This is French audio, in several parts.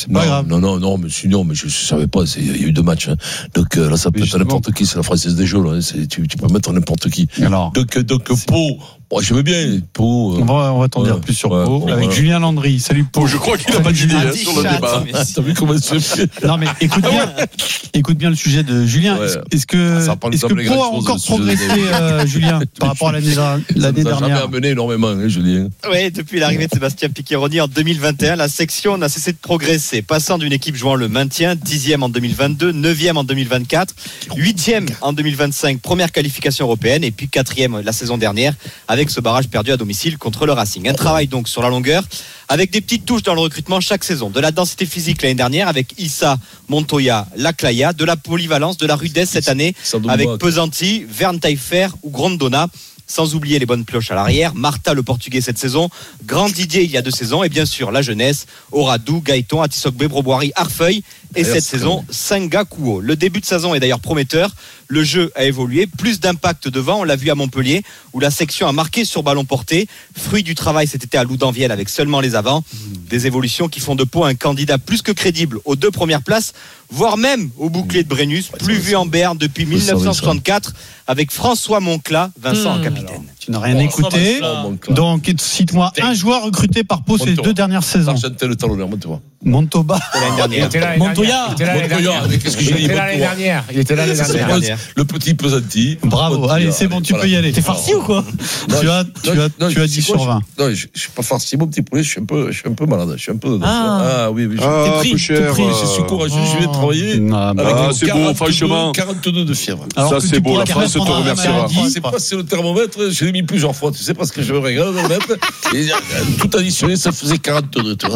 C'est pas grave. Non, mais je savais pas. Il y a eu 2 matchs. Hein. Donc là, ça peut être n'importe qui. C'est la Française des Jeux. Là. Tu peux mettre n'importe qui. Alors, donc Pau. Moi, j'aimais bien Pau. On va t'en dire plus sur Pau avec Julien Landry. Salut Pau. Je crois qu'il n'a pas d'idée sur le débat. T'as vu comment c'est fait? Non mais écoute bien le sujet de Julien. Ouais. Est-ce que Pau a encore progressé, Julien, par rapport à l'année dernière? Jamais amené énormément, hein, Julien. Oui, depuis l'arrivée de Sébastien Piccheroni en 2021, la section n'a cessé de progresser, passant d'une équipe jouant le maintien, 10e en 2022, 9e en 2024, 8e en 2025, première qualification européenne, et puis 4e la saison dernière, avec ce barrage perdu à domicile contre le Racing. Un travail donc sur la longueur, avec des petites touches dans le recrutement chaque saison. De la densité physique l'année dernière avec Issa, Montoya, Laclaya, de la polyvalence, de la rudesse cette année avec Pesanti, Vern Taillefer ou Grondona. Sans oublier les bonnes pioches à l'arrière, Marta le portugais cette saison, Grand Didier il y a 2 saisons, et bien sûr la jeunesse, Oradou, Gaëton, Atisogbe, Broboiri, Arfeuil, et cette saison, Senga Kuo. Le début de saison est d'ailleurs prometteur, le jeu a évolué, plus d'impact devant, on l'a vu à Montpellier, où la section a marqué sur ballon porté, fruit du travail cet été à Loudanvielle avec seulement les avants, des évolutions qui font de Pau un candidat plus que crédible aux 2 premières places, voire même au bouclier de Brennus, plus vu en Berne depuis 1964, avec François Moncla, Vincent en capitaine. Tu n'as rien écouté. Donc, cite-moi un joueur recruté par Pau ces 2 dernières saisons. Le talonneur, Montoba. Montoya. Qu'est-ce que j'ai dit? Il était là l'année dernière. Le petit Pesanti. Bravo. Allez, c'est bon, tu peux y aller. T'es farci ou quoi? Tu as 10 sur 20. Non, je suis pas farci, mon petit poulet. Je suis un peu malade. Je suis un peu. Oui. T'es pris. Je suis courageux. Je vais travailler. C'est beau, franchement. 42 de fièvre. Ça, c'est beau. La France te remerciera. C'est passé le thermomètre. Je l'ai mis plusieurs fois. Tu sais pas ce que je regarde le mètre. Tout additionné, ça faisait 42, tu vois.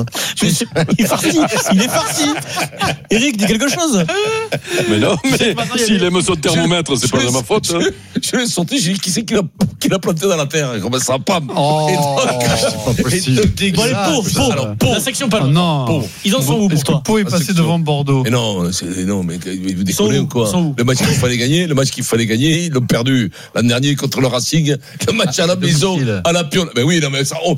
Il est farci. Eric, dis quelque chose. Mais non, mais s'il aime son thermomètre, c'est pas de ma faute. Je l'ai sorti, j'ai dit qui c'est qui l'a planté dans la terre. Comment ça, pam. C'est pas possible. Bon, allez, Pau. La section pas non. Ils en sont où pour toi? Pau est passé devant Bordeaux. Mais non, mais vous déconnez ou quoi? Le match qu'il fallait gagner, ils l'ont perdu l'an dernier contre le Racing. Le match à la maison, à la Piole. Mais oui, non, mais ça,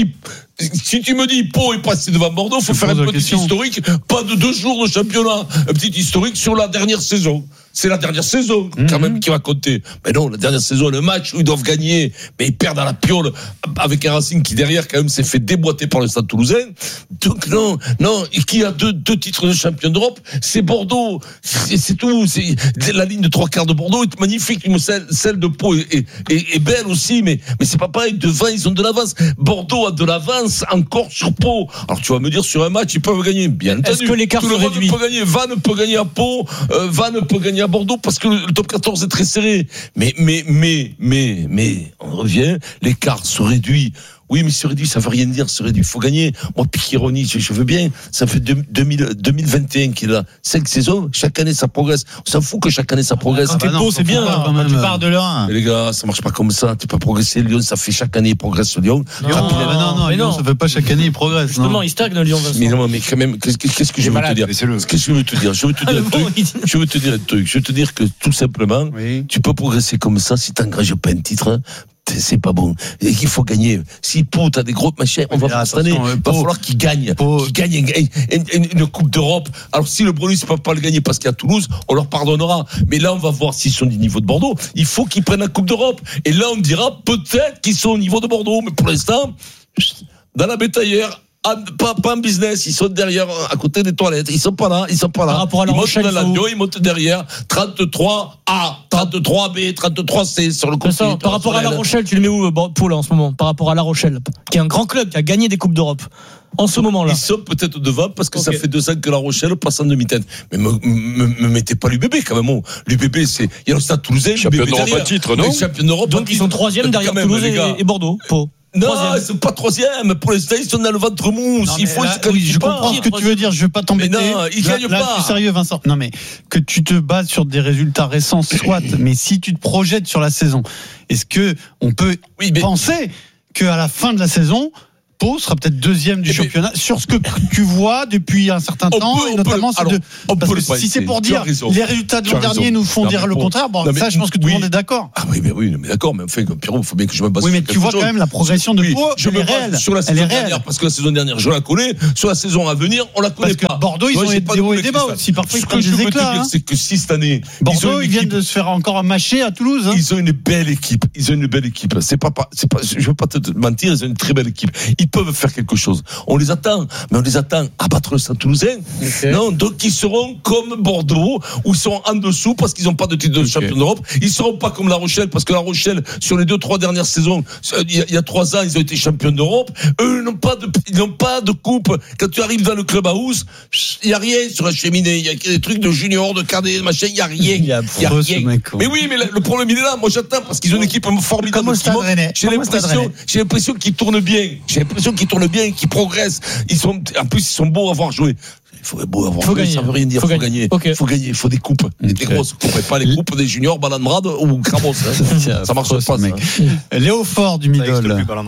si tu me dis Pau est passé devant Bordeaux, faut faire un petit historique, pas de 2 jours de championnat, un petit historique sur la dernière saison. C'est la dernière saison quand même qui va compter. Mais non, la dernière saison, le match où ils doivent gagner, mais ils perdent à la Piole avec un Racing qui derrière quand même s'est fait déboîter par le Stade Toulousain. Donc non, et qui a deux titres de champion d'Europe, c'est Bordeaux. C'est tout. C'est la ligne de 3/4 de Bordeaux est magnifique. Celle de Pau est belle aussi, mais c'est pas pareil. Devant, ils ont de l'avance. Bordeaux a de l'avance encore sur Pau. Alors tu vas me dire sur un match ils peuvent gagner. Bien entendu. Est-ce que l'écart se réduit? Vannes peut gagner à Pau. Vannes peut gagner à Bordeaux parce que le top 14 est très serré. Mais on revient, l'écart se réduit. Oui, mais se réduit, ça veut rien dire, se réduit. Il faut gagner. Moi, Piccheroni, je veux bien. Ça fait 2021 qu'il a 5 saisons. Chaque année, ça progresse. On s'en fout que chaque année, ça progresse. T'es beau, c'est bien. Tu pars de Lyon. Mais les gars, ça marche pas comme ça. Tu peux pas progresser. Lyon, ça fait chaque année, il progresse Lyon. Non, Lyon, ça fait pas chaque année, il progresse. Justement, il stagne Lyon, Vincent. Mais non, mais quand même, qu'est-ce que je veux te dire? Qu'est-ce que je veux te dire? Je veux te dire un truc. Je veux te dire que tout simplement, tu peux progresser comme ça si t'engages pas un titre. C'est pas bon. Et qu'il faut gagner. Si Pau, t'as des gros machins, on va voir cette année. Il va falloir qu'ils gagnent. Qu'ils gagnent une Coupe d'Europe. Alors, si le Brennus ne peut pas le gagner parce qu'il y a Toulouse, on leur pardonnera. Mais là, on va voir s'ils sont du niveau de Bordeaux. Il faut qu'ils prennent la Coupe d'Europe. Et là, on dira peut-être qu'ils sont au niveau de Bordeaux. Mais pour l'instant, dans la bétaillère, pas en business, ils sont derrière, à côté des toilettes. Ils sont pas là. Par rapport à La Rochelle, ils montent derrière. 33A, 33B, 33C sur le compte. Par rapport à La Rochelle, tu le mets où, Paul, en ce moment? Par rapport à La Rochelle, qui est un grand club, qui a gagné des Coupes d'Europe. En ce moment-là. Ils sont peut-être devant parce que ça fait 2 ans que La Rochelle passe en demi-teinte. Mais me mettez pas l'UBB quand même. L'UBB, il y a le Stade Toulousain. Champion d'Europe à titre, non? Champion d'Europe. Donc ils sont 3e derrière Toulouse et Bordeaux. Pau. Non, ils sont pas 3e. Pour l'instant, ils sont dans le ventre mou. S'il faut, je comprends ce que tu veux dire. Je veux pas t'embêter. Mais non, ils gagnent pas. Je suis sérieux, Vincent. Non, mais que tu te bases sur des résultats récents, soit. Mais si tu te projettes sur la saison, est-ce que on peut penser qu'à la fin de la saison, Pau sera peut-être deuxième du championnat sur ce que tu vois depuis un certain temps, et notamment si c'est pour dire les résultats de l'an dernier nous font dire le contraire, ça je pense que tout le monde est d'accord. Ah oui, mais d'accord, mais enfin, Pierrot, il faut bien que je me base. Oui, mais tu vois quand même la progression de Pau, elle est réelle. Sur la saison dernière, parce que la saison dernière, je la connais. Sur la saison à venir, on la connaît pas. Parce que Bordeaux, ils ont des hauts et des bas aussi. Parfois, ils prennent des éclats. C'est que si cette année, Bordeaux, ils viennent de se faire encore mâcher à Toulouse. Ils ont une belle équipe. C'est pas, je veux pas te mentir, ils ont une très belle équipe. Ils peuvent faire quelque chose. On les attend, mais on les attend à battre le Stade Toulousain. Okay. Non, donc ils seront comme Bordeaux, où ils sont en dessous parce qu'ils n'ont pas de titre de champion d'Europe. Ils seront pas comme La Rochelle, parce que La Rochelle, sur les 2-3 dernières saisons, il y a 3 ans, ils ont été champions d'Europe. Eux, ils n'ont pas de coupe. Quand tu arrives dans le club house, il y a rien sur la cheminée. Il y a des trucs de junior, de cadet, de machin. Il y a rien. Il y a rien. Mais oui, mais le problème il est là. Moi, j'attends parce qu'ils ont une équipe formidable. J'ai l'impression qu'ils tournent bien. Qui progressent. En plus, ils sont beaux à voir jouer. Il faut beau avoir joué, ça veut rien dire. Faut gagner. Okay. Faut gagner. Il faut des coupes. Des grosses coupes. Et pas les coupes des juniors, Balandrade ou Cramos. Ça marche pas, mec. Léo Fort du Middle.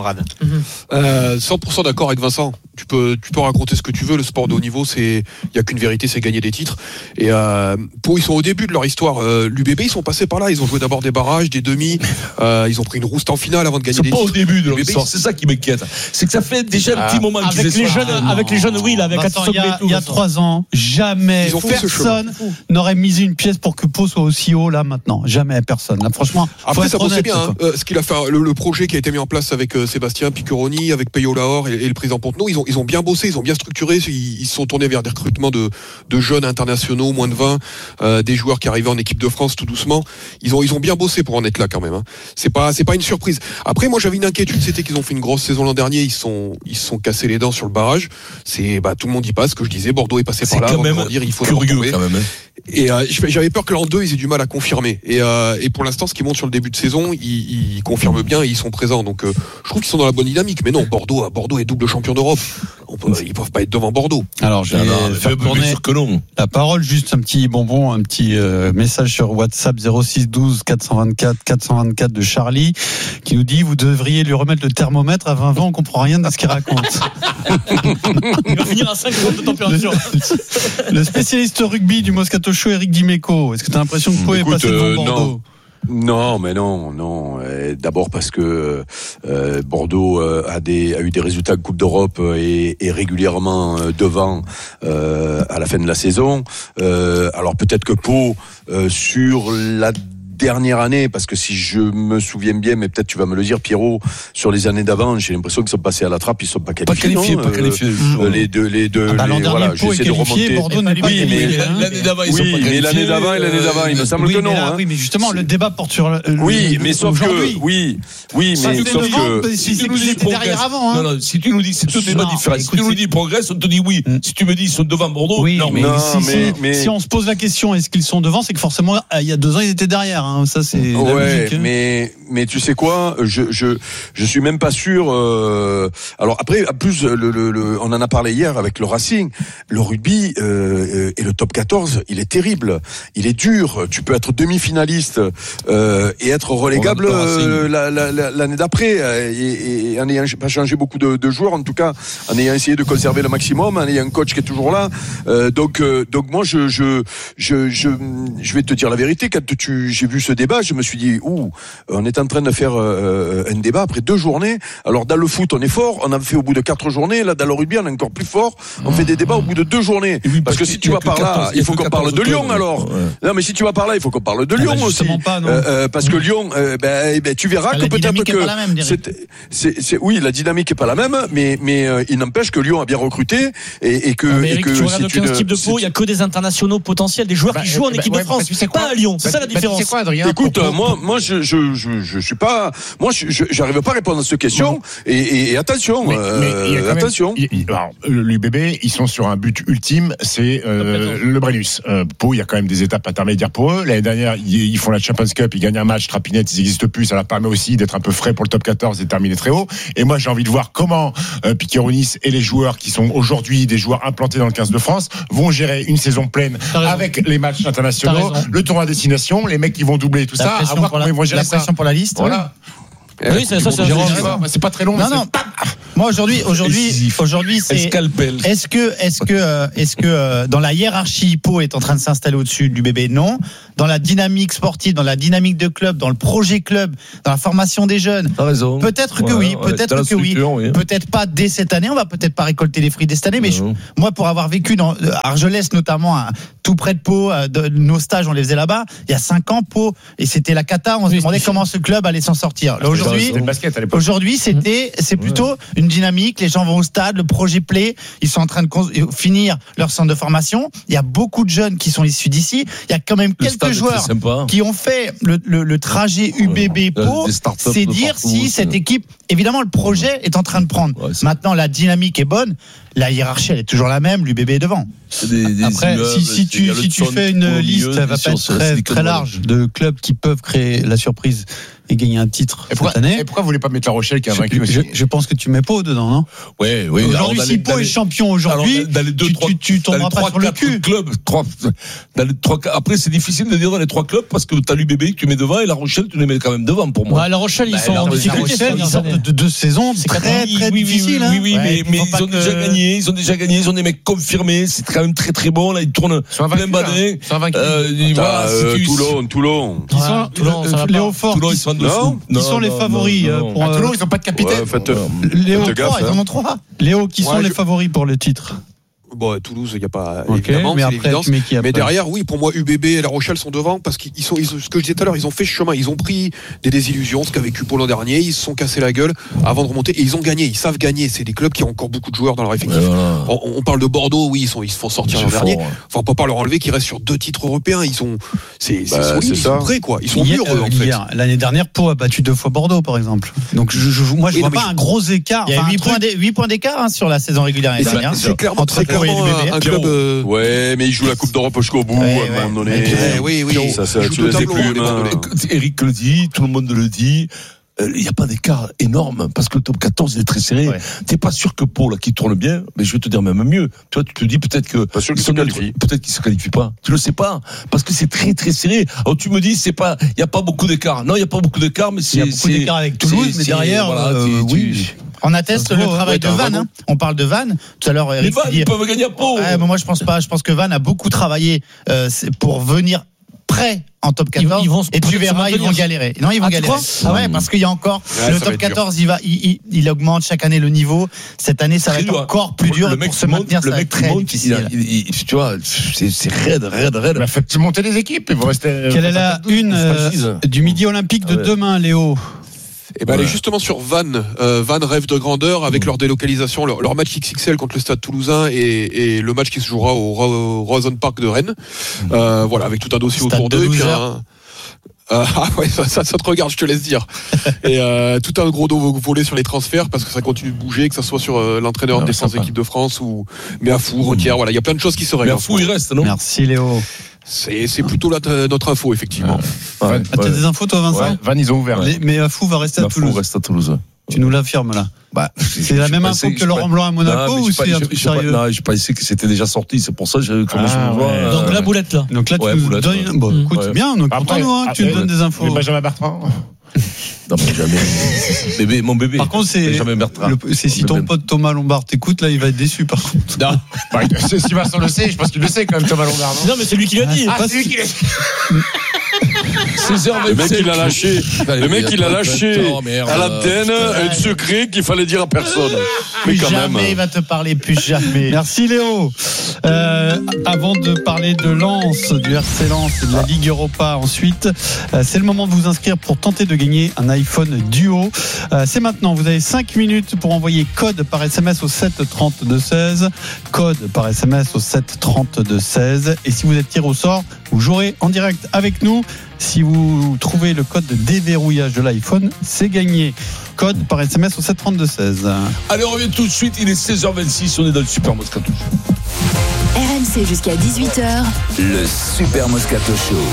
100% d'accord avec Vincent. Tu peux raconter ce que tu veux. Le sport de haut niveau, il y a qu'une vérité, c'est gagner des titres. Et Pau, ils sont au début de leur histoire. L'UBB, ils sont passés par là. Ils ont joué d'abord des barrages, des demi. Ils ont pris une rouste en finale avant de gagner des titres. C'est pas au début de leur histoire. C'est ça qui m'inquiète. C'est que ça fait déjà un petit moment qu'ils avec les jeunes, oui, avec il y a 3 ans, jamais personne n'aurait misé une pièce pour que Pau soit aussi haut là maintenant. Jamais personne. Là, franchement, après ça bossait bien. Ce qu'il a fait, le projet qui a été mis en place avec Sébastien Piccheroni, avec Peyo Lahore et le président Pontenot, ils ont bien bossé, ils ont bien structuré. Ils se sont tournés vers des recrutements de jeunes internationaux, moins de 20, des joueurs qui arrivaient en équipe de France tout doucement. Ils ont bien bossé pour en être là quand même. C'est pas une surprise. Après, moi j'avais une inquiétude, c'était qu'ils ont fait une grosse saison l'an dernier. Ils se sont cassés les dents sur le barrage. Tout le monde y passe. Ce que je disais, Bordeaux est passé par là. Quand même dire, il faut curieux quand même. Et j'avais peur que l'an 2 ils aient du mal à confirmer. Et pour l'instant, ce qui monte sur le début de saison, ils confirment bien et ils sont présents. Donc je trouve qu'ils sont dans la bonne dynamique. Mais non, Bordeaux est double champion d'Europe. Ils peuvent pas être devant Bordeaux. Alors je vais faire tourner la parole, juste un petit bonbon, un petit message sur WhatsApp 06 12 424 de Charlie qui nous dit: vous devriez lui remettre le thermomètre à 20 ans, on comprend rien de ce qu'il raconte. Il va finir à 5 de température. Le spécialiste rugby du Moscato Show, Eric Dimeco, est-ce que tu as l'impression que Pau est passé devant Bordeaux? Non, mais non. D'abord parce que Bordeaux a eu des résultats de Coupe d'Europe et régulièrement devant à la fin de la saison. Alors peut-être que Pau sur la dernière année, parce que si je me souviens bien, mais peut-être tu vas me le dire, Pierrot, sur les années d'avant, j'ai l'impression qu'ils sont passés à la trappe, ils sont pas qualifiés. Pas qualifiés. Les deux. L'an dernier, Pau est qualifié, Bordeaux n'est pas qualifié. L'année d'avant, ils sont pas qualifiés. Mais l'année d'avant, il me semble que non. Oui, mais justement, le débat porte sur. Oui, mais sauf que. Oui, mais sauf que. Si tu nous dis derrière avant. Non, si tu nous dis, c'est tout débat différent. Si tu nous dis progresse, on te dit oui. Si tu me dis ils sont devant Bordeaux, non. Mais si on se pose la question, est-ce qu'ils sont devant, c'est que forcément, il y a 2 ans, ils étaient derrière. Ça, c'est. Ouais, mais tu sais quoi, je suis même pas sûr. Alors après, en plus, on en a parlé hier avec le Racing. Le rugby et le top 14, il est terrible, il est dur. Tu peux être demi-finaliste et être relégable l'année d'après. Et en n'ayant pas changé beaucoup de joueurs, en tout cas, en ayant essayé de conserver le maximum, en ayant un coach qui est toujours là. Donc moi, je vais te dire la vérité. Quand j'ai vu ce débat, je me suis dit, on est en train de faire un débat après 2 journées. Alors dans le foot, on est fort, on a fait au bout de 4 journées. Là, dans le rugby, on est encore plus fort. On fait des débats au bout de 2 journées. Oui, parce que si tu vas par là, il faut qu'on parle de Lyon alors. Ouais. Non, mais si tu vas par là, il faut qu'on parle de Lyon aussi. Pas, parce que Lyon, tu verras que peut-être que oui, la dynamique est pas la même, mais il n'empêche que Lyon a bien recruté et que. Mais Eric, tu regardes le 15 type de Pau, il y a que des internationaux potentiels, des joueurs qui jouent en équipe de France, pas à Lyon. C'est ça la différence. Écoute, moi, je suis pas, j'arrive pas à répondre à cette question. Et attention, attention. L'UBB, ils sont sur un but ultime, c'est le Brennus. Pau, il y a quand même des étapes intermédiaires pour eux. L'année dernière, ils font la Champions Cup, ils gagnent un match, Trapinette, ils n'existent plus. Ça leur permet aussi d'être un peu frais pour le top 14 et de terminer très haut. Et moi, j'ai envie de voir comment Piccheronis et les joueurs qui sont aujourd'hui des joueurs implantés dans le 15 de France vont gérer une saison pleine avec les matchs internationaux, le tournoi à destination, les mecs qui vont doubler tout ça. La pression pour la liste. Voilà. Oui, c'est ça. C'est pas très long. Non. Moi aujourd'hui, c'est Scalpel. Est-ce que dans la hiérarchie, Pau est en train de s'installer au-dessus du bébé? Non. Dans la dynamique sportive, dans la dynamique de club, dans le projet club, dans la formation des jeunes. T'as raison. Peut-être que oui, peut-être que oui. Peut-être pas dès cette année. On va peut-être pas récolter les fruits dès cette année, mais moi, pour avoir vécu dans Argelès notamment, tout près de Pau, nos stages, on les faisait là-bas. Il y a 5 ans, Pau, et c'était la cata. On se demandait comment ce club allait s'en sortir. Là, aujourd'hui, c'est plutôt une dynamique. Les gens vont au stade, le projet plaît. Ils sont en train de finir leur centre de formation. Il y a beaucoup de jeunes qui sont issus d'ici. Il y a quand même quelques joueurs qui ont fait le trajet UBB Pau. C'est dire si cette équipe, évidemment, le projet est en train de prendre. Maintenant, la dynamique est bonne. La hiérarchie, elle est toujours la même. L'UBB est devant. Après, si tu fais une liste, elle va pas être très large de clubs qui peuvent créer la surprise et gagner un titre cette année. Et pourquoi vous voulez pas mettre La Rochelle qui a vaincu aussi? Je pense que tu mets Pau dedans, non? Oui. Aujourd'hui, si Pau est champion aujourd'hui, tu tomberas pas sur le cul. Après, c'est difficile de dire dans les 3 clubs parce que t'as l'UBB que tu mets devant et La Rochelle, tu les mets quand même devant pour moi. La Rochelle, ils sont en difficulté. Ils sortent de 2 saisons très difficiles. Oui, mais ils ont déjà gagné. Ils ont des mecs confirmés. C'est quand même très très bon. Là, ils tournent plein badin. Toulon. Léo-Fort. Toulon, ils sont en dessous. Qui sont les favoris pour Toulon, ils n'ont pas de capitaine. Léo, ils en ont 3. Léo, qui sont les favoris pour le titre? Bon, Toulouse, il n'y a pas évidemment, mais après, l'évidence. Mais derrière, oui, pour moi, UBB et La Rochelle sont devant parce qu'ils sont, ce que je disais tout à l'heure, ils ont fait chemin, ils ont pris des désillusions, ce qu'a vécu Pau l'an dernier, ils se sont cassés la gueule avant de remonter et ils ont gagné, ils savent gagner. C'est des clubs qui ont encore beaucoup de joueurs dans leur effectif. On parle de Bordeaux, oui, ils se font sortir l'an dernier. Enfin, on peut pas leur enlever qu'ils restent sur 2 titres européens. Ils sont prêts, quoi. Ils sont mûrs, en fait. L'année dernière, Pau a battu 2 fois Bordeaux, par exemple. Donc, moi, je vois pas un gros écart. Il y a 8 points d'écart sur la saison régulière. C'est clairement un club. Ouais, mais il joue la Coupe d'Europe jusqu'au bout, à un moment donné. Oui. Ça, tu les plumes. Eric le dit, tout le monde le dit. Il n'y a pas d'écart énorme parce que le top 14 il est très serré. T'es pas sûr que Pau là qui tourne bien, mais je vais te dire même mieux. Toi, tu te dis peut-être que pas sûr qu'il se qualifie. Peut-être qu'il se qualifie pas. Tu le sais pas parce que c'est très très serré. Alors tu me dis il y a pas beaucoup d'écart. Non, il y a pas beaucoup d'écart, mais il y a beaucoup d'écart avec Toulouse, mais derrière, oui. On atteste le travail de Vannes. On parle de Vannes. Tout à l'heure, Eric, ils peuvent gagner à Pau. Moi, je pense pas. Je pense que Vannes a beaucoup travaillé pour venir prêt en top 14 et tu verras, ils vont galérer. Non, ils vont galérer. Parce qu'il y a encore le top 14, il augmente chaque année le niveau. Cette année, ça va être encore plus dur pour se maintenir. Le mec très difficile. Tu vois, c'est raide. Mais faites monter les équipes. Ils vont rester. Quelle est la une du Midi Olympique de demain, Léo? Elle est justement sur Vannes. Vannes rêve de grandeur avec leur délocalisation, leur match XXL contre le Stade Toulousain et le match qui se jouera au Roazhon Park de Rennes. Avec tout un dossier autour d'eux. Ça te regarde, je te laisse dire. Et tout un gros dos volé sur les transferts parce que ça continue de bouger, que ça soit sur l'entraîneur de défense équipe de France ou Méafou, Retière. Il y a plein de choses qui se règlent. Méafou, il reste, non? Merci Léo. C'est plutôt notre info, effectivement. T'as des infos, toi, Vincent? Vannes, ils ont ouvert. Mais Fou va rester à Toulouse. Reste à Toulouse. Tu nous l'affirmes là. C'est la même info que Laurent Blanc à Monaco ou c'est un truc sérieux? Non, je pensais que c'était déjà sorti, c'est pour ça que j'ai commencé à voir. Donc la boulette là. Donc là, tu nous donnes. Bon, écoute, c'est bien, donc content-nous que tu nous donnes des infos. Benjamin Bertrand. Non, mais jamais. Mon bébé. Par contre, c'est si ton pote Thomas Lombard t'écoute, là, il va être déçu, par contre. Non. Si Vincent le sait, je pense qu'il le sait quand même, Thomas Lombard. Non, mais c'est lui qui l'a dit. C'est lui qui l'a dit. 16h27. Le mec, il a lâché à l'antenne un secret qu'il fallait dire à personne. Mais quand jamais même. Il va te parler, plus jamais. Merci Léo. Avant de parler de Lens, du RC Lens et de la Ligue Europa ensuite, c'est le moment de vous inscrire pour tenter de gagner un iPhone Duo. C'est maintenant, vous avez 5 minutes pour envoyer code par SMS au 7 32 16. Code par SMS au 7 32 16. Et si vous êtes tiré au sort, vous jouerez en direct avec nous. Si vous trouvez le code de déverrouillage de l'iPhone, c'est gagné. Code par SMS au 7 32 16. Allez, on revient tout de suite. Il est 16h26. On est dans le Super Moscato Show. RMC jusqu'à 18h. Le Super Moscato Show.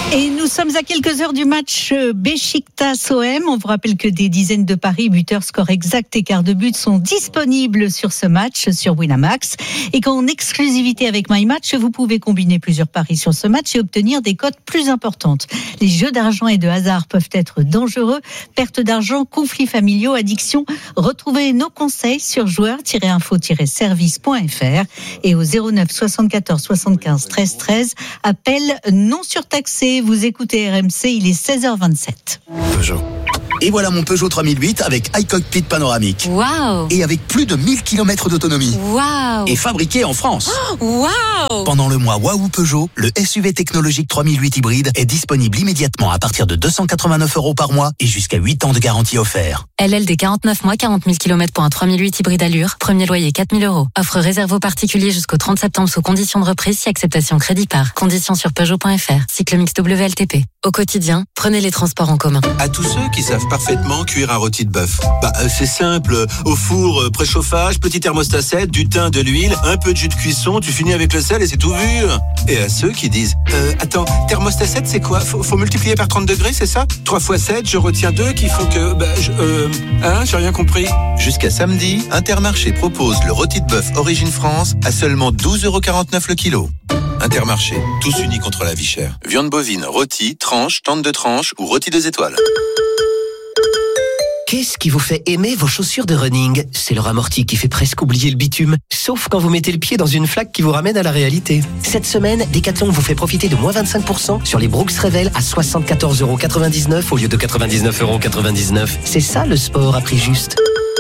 Et nous sommes à quelques heures du match Beşiktaş-OM. On vous rappelle que des dizaines de paris, buteurs, score exact et quart de but sont disponibles sur ce match sur Winamax. Et qu'en exclusivité avec MyMatch, vous pouvez combiner plusieurs paris sur ce match et obtenir des cotes plus importantes. Les jeux d'argent et de hasard peuvent être dangereux. Perte d'argent, conflits familiaux, addiction. Retrouvez nos conseils sur joueurs-info-service.fr et au 09 74 75 13 13. Appel non surtaxé. Vous écoutez RMC, il est 16h27. Peugeot. Et voilà mon Peugeot 3008 avec iCockpit panoramique. Waouh! Et avec plus de 1000 km d'autonomie. Waouh! Et fabriqué en France. Waouh! Pendant le mois Waouh Peugeot, le SUV technologique 3008 hybride est disponible immédiatement à partir de 289 € par mois et jusqu'à 8 ans de garantie offert. LLD 49 mois, 40 000 km pour un 3008 hybride allure. Premier loyer 4 000 €. Offre réservée aux particuliers jusqu'au 30 septembre sous conditions de reprise si acceptation crédit par. Conditions sur Peugeot.fr. Cycle mix WLTP. Au quotidien, prenez les transports en commun. À tous ceux qui savent parfaitement cuire un rôti de bœuf. C'est simple. Au four, préchauffage, petit thermostat 7, du thym, de l'huile, un peu de jus de cuisson, tu finis avec le sel et c'est tout vu. Et à ceux qui disent, attends, thermostat 7 c'est quoi? Faut multiplier par 30 degrés, c'est ça? 3 x 7, je retiens 2 qu'il faut que... j'ai rien compris. Jusqu'à samedi, Intermarché propose le rôti de bœuf Origine France à seulement 12,49 € le kilo. Intermarché, tous unis contre la vie chère. Viande bovine, rôti, tranche, tente de tranche ou rôti 2 étoiles. Qu'est-ce qui vous fait aimer vos chaussures de running? C'est leur amorti qui fait presque oublier le bitume, sauf quand vous mettez le pied dans une flaque qui vous ramène à la réalité. Cette semaine, Decathlon vous fait profiter de moins 25% sur les Brooks Revel à 74,99 € au lieu de 99,99 €. C'est ça le sport à prix juste.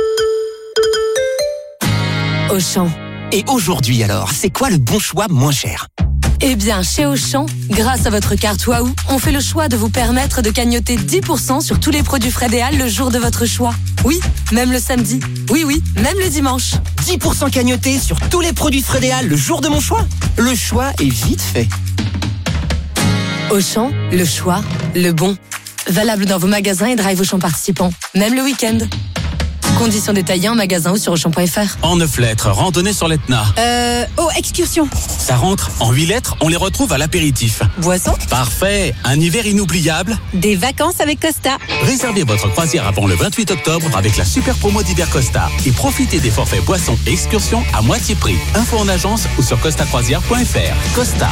Auchan. Et aujourd'hui alors, c'est quoi le bon choix moins cher? Eh bien, chez Auchan, grâce à votre carte Waouh, on fait le choix de vous permettre de cagnotter 10% sur tous les produits Frédéal le jour de votre choix. Oui, même le samedi. Oui, même le dimanche. 10% cagnotés sur tous les produits Frédéal le jour de mon choix. Le choix est vite fait. Auchan, le choix, le bon. Valable dans vos magasins et drive Auchan participants, même le week-end. Conditions détaillées en magasin ou sur Auchan.fr. En 9 lettres, randonnée sur l'Etna. Excursion. Ça rentre. En 8 lettres, on les retrouve à l'apéritif. Boisson. Parfait. Un hiver inoubliable. Des vacances avec Costa. Réservez votre croisière avant le 28 octobre avec la super promo d'hiver Costa. Et profitez des forfaits boissons et excursions à moitié prix. Info en agence ou sur costacroisière.fr. Costa.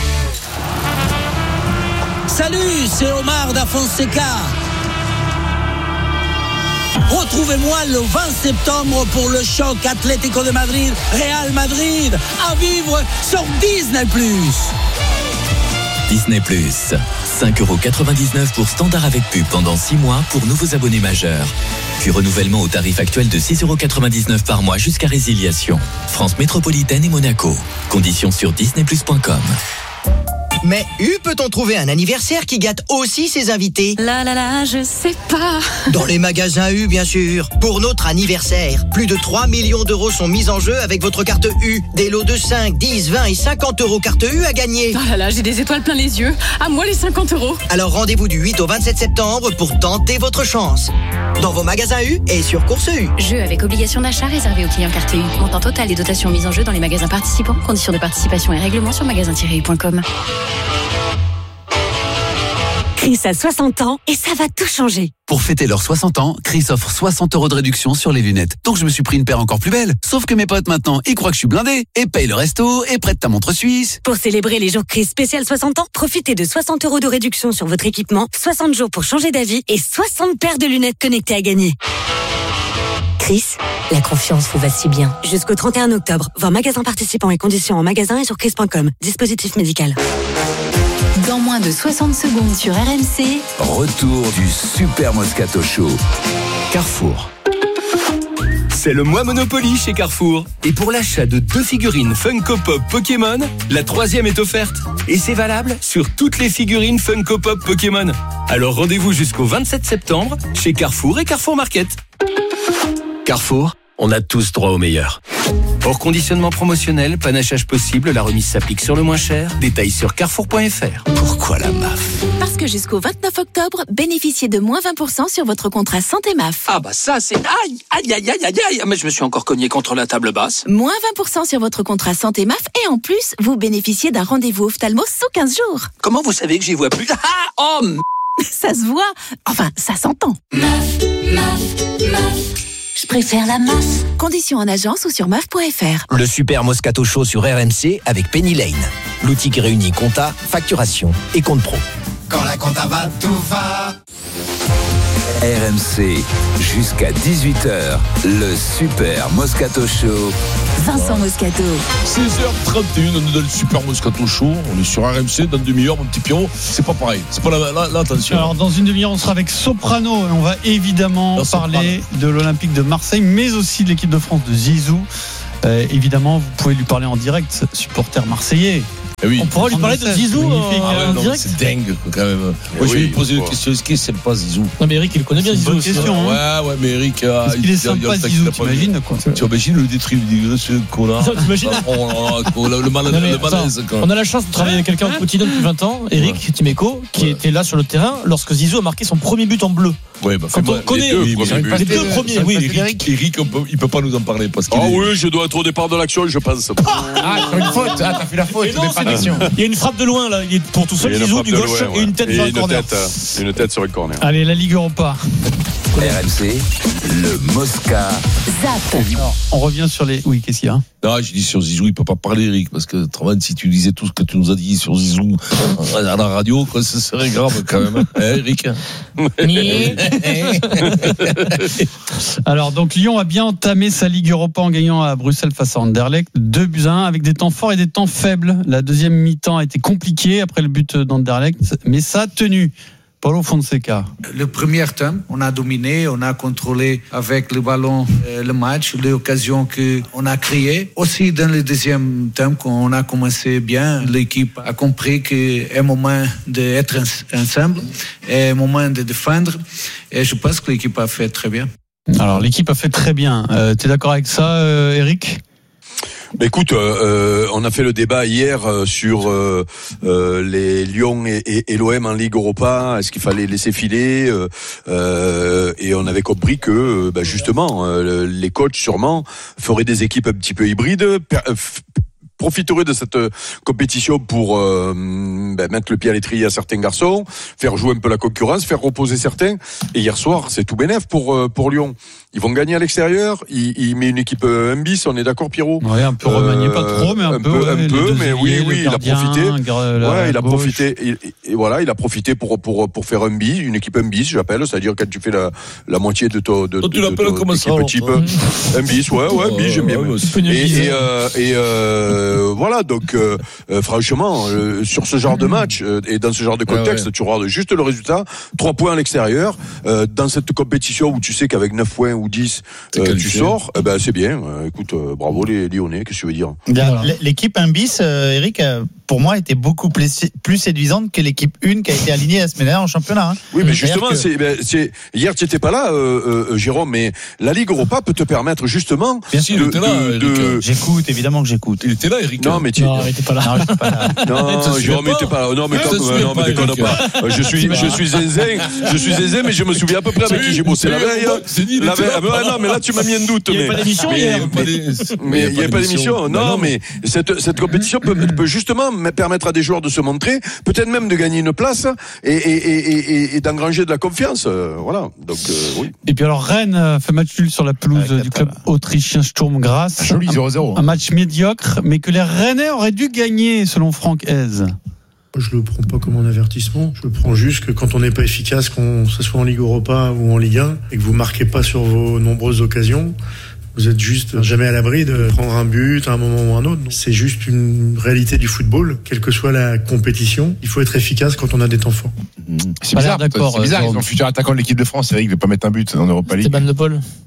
Salut, c'est Omar da Fonseca. Retrouvez-moi le 20 septembre pour le choc Atlético de Madrid, Real Madrid, à vivre sur Disney+. Disney+, 5,99 € pour standard avec pub pendant 6 mois pour nouveaux abonnés majeurs. Puis renouvellement au tarif actuel de 6,99 € par mois jusqu'à résiliation. France métropolitaine et Monaco. Conditions sur disneyplus.com. Mais peut-on trouver un anniversaire qui gâte aussi ses invités? Je sais pas. Dans les magasins U, bien sûr. Pour notre anniversaire, plus de 3 millions € sont mis en jeu avec votre carte U. Des lots de 5, 10, 20 et 50 € carte U à gagner. J'ai des étoiles plein les yeux. À moi les 50 €. Alors rendez-vous du 8 au 27 septembre pour tenter votre chance. Dans vos magasins U et sur Course U. Jeu avec obligation d'achat réservé aux clients carte U. Montant total et dotation mise en jeu dans les magasins participants. Conditions de participation et règlements sur magasin-u.com. Chris a 60 ans et ça va tout changer. Pour fêter leurs 60 ans, Chris offre 60 € de réduction sur les lunettes. Donc je me suis pris une paire encore plus belle. Sauf que mes potes maintenant, ils croient que je suis blindé et payent le resto et prêtent ta montre suisse. Pour célébrer les jours Chris spécial 60 ans, profitez de 60 € de réduction sur votre équipement, 60 jours pour changer d'avis et 60 paires de lunettes connectées à gagner. Chris, la confiance vous va si bien. Jusqu'au 31 octobre, voir magasin participants et conditions en magasin et sur chris.com. Dispositif médical. Dans moins de 60 secondes sur RMC. Retour du Super Moscato Show. Carrefour. C'est le mois Monopoly chez Carrefour. Et pour l'achat de 2 figurines Funko Pop Pokémon, la 3e est offerte. Et c'est valable sur toutes les figurines Funko Pop Pokémon. Alors rendez-vous jusqu'au 27 septembre chez Carrefour et Carrefour Market. Carrefour, on a tous droit au meilleur. Hors conditionnement promotionnel, panachage possible, la remise s'applique sur le moins cher. Détails sur carrefour.fr. Pourquoi la MAF ? Parce que jusqu'au 29 octobre, bénéficiez de moins 20% sur votre contrat santé MAF. Ah bah ça c'est... Aïe. Mais je me suis encore cogné contre la table basse. Moins 20% sur votre contrat santé MAF et en plus, vous bénéficiez d'un rendez-vous ophtalmo sous 15 jours. Comment vous savez que j'y vois plus ? Ça se voit. Enfin, ça s'entend. MAF. Je préfère la MAF. Conditions en agence ou sur MAF.fr. Le Super Moscato Show sur RMC avec Penny Lane. L'outil qui réunit compta, facturation et compte pro. Quand la compta va, tout va. RMC, jusqu'à 18h, le Super Moscato Show. Vincent Moscato. 16h31, on est dans le Super Moscato Show. On est sur RMC, dans une demi-heure, mon petit Pierrot. C'est pas pareil. C'est pas la attention. Alors, dans une demi-heure, on sera avec Soprano et on va évidemment parler de l'Olympique de Marseille, mais aussi de l'équipe de France de Zizou. Évidemment, vous pouvez lui parler en direct, supporter marseillais. Oui. On pourra lui parler de Zizou en direct. C'est dingue quand même. Moi je vais lui poser une question. Est-ce qu'il est sympa Zizou? Non mais Eric il connaît bien Zizou aussi. Ouais mais Eric il est sympa Zizou, t'imagines quoi? Tu imagines le détruit, ce connard. T'imagines? Le malaise. On a la chance de travailler avec quelqu'un au quotidien depuis 20 ans, Eric Timéco, qui était là sur le terrain lorsque Zizou a marqué son premier but en bleu. Ouais, bah, quand on connaît les deux premiers, oui. Eric, il peut pas nous en parler parce qu'il. Ah oui, je dois être au départ de l'action, je pense. Ah, c'est une faute. Ah, t'as fait la faute. Il y a une frappe de loin là. Il est pour tout seul, Zizou du gauche et une tête sur le corner. Une tête sur le corner. Allez, la Ligue Europa. RMC, le Mosca. Zap. Alors, on revient sur les. Oui, qu'est-ce qu'il y a? Non, je dis sur Zizou, il peut pas parler, Eric, parce que si tu disais tout ce que tu nous as dit sur Zizou à la radio, quoi, ce serait grave quand même. Eric. Alors, donc Lyon a bien entamé sa Ligue Europa en gagnant à Bruxelles face à Anderlecht 2-1 avec des temps forts et des temps faibles. La deuxième mi-temps a été compliquée après le but d'Anderlecht, mais ça a tenu. Paulo Fonseca. Le premier temps, on a dominé, on a contrôlé avec le ballon le match, les occasions qu'on a créées. Aussi dans le deuxième temps, quand on a commencé bien, l'équipe a compris qu'il est moment d'être ensemble, et moment de défendre. Et je pense que l'équipe a fait très bien. Alors l'équipe a fait très bien. Tu es d'accord avec ça, Eric ? Bah écoute, on a fait le débat hier sur les Lyon et l'OM en Ligue Europa. Est-ce qu'il fallait laisser filer et on avait compris que justement les coachs sûrement feraient des équipes un petit peu hybrides. Profiterait de cette compétition pour mettre le pied à l'étrier à certains garçons, faire jouer un peu la concurrence, faire reposer certains. Et hier soir, c'est tout bénef pour Lyon. Ils vont gagner à l'extérieur. Il met une équipe un bis. On est d'accord, Pierrot? Ouais, un peu remanié, pas trop, mais un peu. Mais oui, il a profité. Il a profité. Et voilà, il a profité pour faire un bis, une équipe un bis, j'appelle. C'est-à-dire quand tu fais la moitié de ton tu l'appelles comme ça, type un bis, un bis, j'aime bien. Et voilà, donc franchement, sur ce genre de match et dans ce genre de contexte, tu regardes juste le résultat. 3 points à l'extérieur dans cette compétition où tu sais qu'avec 9 points ou 10 tu sors, c'est bien. Écoute, bravo les Lyonnais, qu'est-ce que tu veux dire? L'équipe 1 bis, Eric, pour moi était beaucoup plus séduisante que l'équipe 1 qui a été alignée la semaine dernière en championnat. Oui, mais justement, hier tu n'étais pas là, Jérôme, mais la Ligue Europa peut te permettre justement J'écoute, évidemment que j'écoute. Il était là, Eric. Non, mais il était pas là. Non, Jérôme n'était pas là. Non, mais mais déconne pas. Je suis zézé, mais je me souviens à peu près avec qui j'ai bossé la veille. Non, mais là tu m'as mis un doute. Il n'y avait pas d'émission hier. Mais il n'y avait pas d'émission. Non, mais cette compétition peut justement permettre à des joueurs de se montrer, peut-être même de gagner une place et d'engranger de la confiance. Voilà. Donc oui. Et puis alors Rennes fait match nul sur la pelouse du club autrichien Sturm Graz. Joli 0-0. Un match médiocre, mais que les Rennais auraient dû gagner selon Franck Hez. Je le prends pas comme un avertissement. Je le prends juste que quand on n'est pas efficace, que ce soit en Ligue Europa ou en Ligue 1, et que vous marquez pas sur vos nombreuses occasions, vous êtes juste jamais à l'abri de prendre un but à un moment ou un autre. C'est juste une réalité du football, quelle que soit la compétition. Il faut être efficace quand on a des temps forts. C'est bizarre, ils ont futur attaquant de l'équipe de France, Eric, de pas mettre un but en Europa League. Esteban Le Paul.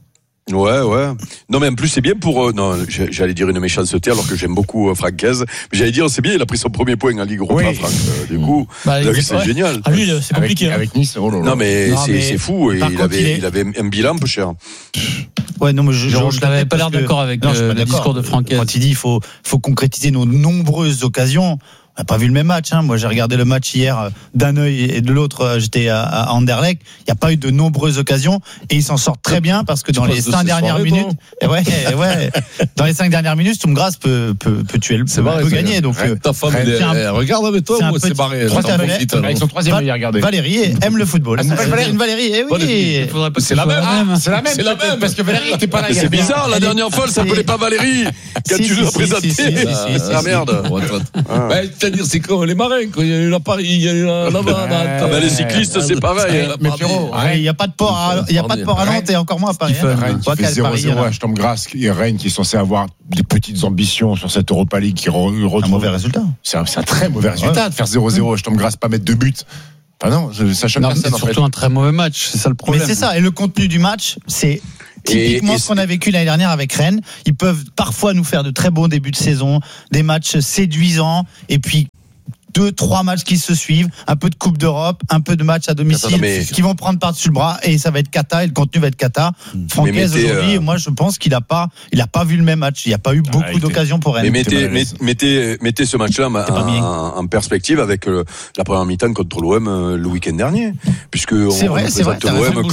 Ouais. Non, mais en plus, c'est bien pour... non, j'allais dire une méchanceté, alors que j'aime beaucoup Francaise. Mais j'allais dire, c'est bien, il a pris son premier point en Ligue Europa, Franck. Du coup, c'est génial. Ah, lui, c'est compliqué. Avec Nice, Non, mais c'est fou. Et il avait un bilan peu cher. Ouais, non, mais je n'avais pas l'air d'accord avec le discours de Francaise. Quand il dit, il faut concrétiser nos nombreuses occasions. On n'a pas vu le même match. Moi, j'ai regardé le match hier d'un œil et de l'autre, j'étais à Anderlecht. Il n'y a pas eu de nombreuses occasions et il s'en sort très bien parce que dans les 5 dernières minutes, dans les 5 dernières minutes, Sturmgras peut tuer peut gagner. Donc, ta femme, regarde avec toi ou c'est barré? Avec son troisième œil, regardez. Valérie aime le football. Valérie, oui. C'est la même. Parce que Valérie n'était pas là. C'est bizarre, la dernière fois, elle s'appelait pas Valérie. Quand tu l'as présenté. Ah merde. C'est-à-dire, c'est comme les marins, quand il y a eu à Paris, il y a eu là-bas. Les cyclistes, c'est pareil. Mais Pierrot, il n'y a pas de port à Nantes et encore moins à Paris. Rennes qui fait 0-0 à Sturmgras et Rennes qui est censé avoir des petites ambitions sur cette Europa League qui retrouve un mauvais résultat. C'est un très mauvais résultat de faire 0-0 à Sturmgras, pas mettre 2 buts. Enfin non, ça choque personne. C'est surtout un très mauvais match, c'est ça le problème. Mais c'est ça, et le contenu du match, c'est typiquement ce qu'on a vécu l'année dernière avec Rennes. Ils peuvent parfois nous faire de très bons débuts de saison, des matchs séduisants, et puis 2-3 matchs qui se suivent, un peu de Coupe d'Europe, un peu de matchs à domicile qui vont prendre par-dessus le bras et ça va être cata et le contenu va être cata. Francaise aujourd'hui, moi je pense qu'il a pas vu le même match. Il n'y a pas eu beaucoup d'occasions pour Rennes. Mais mettez ce match-là en perspective avec la première mi-temps contre l'OM le week-end dernier, puisque on présente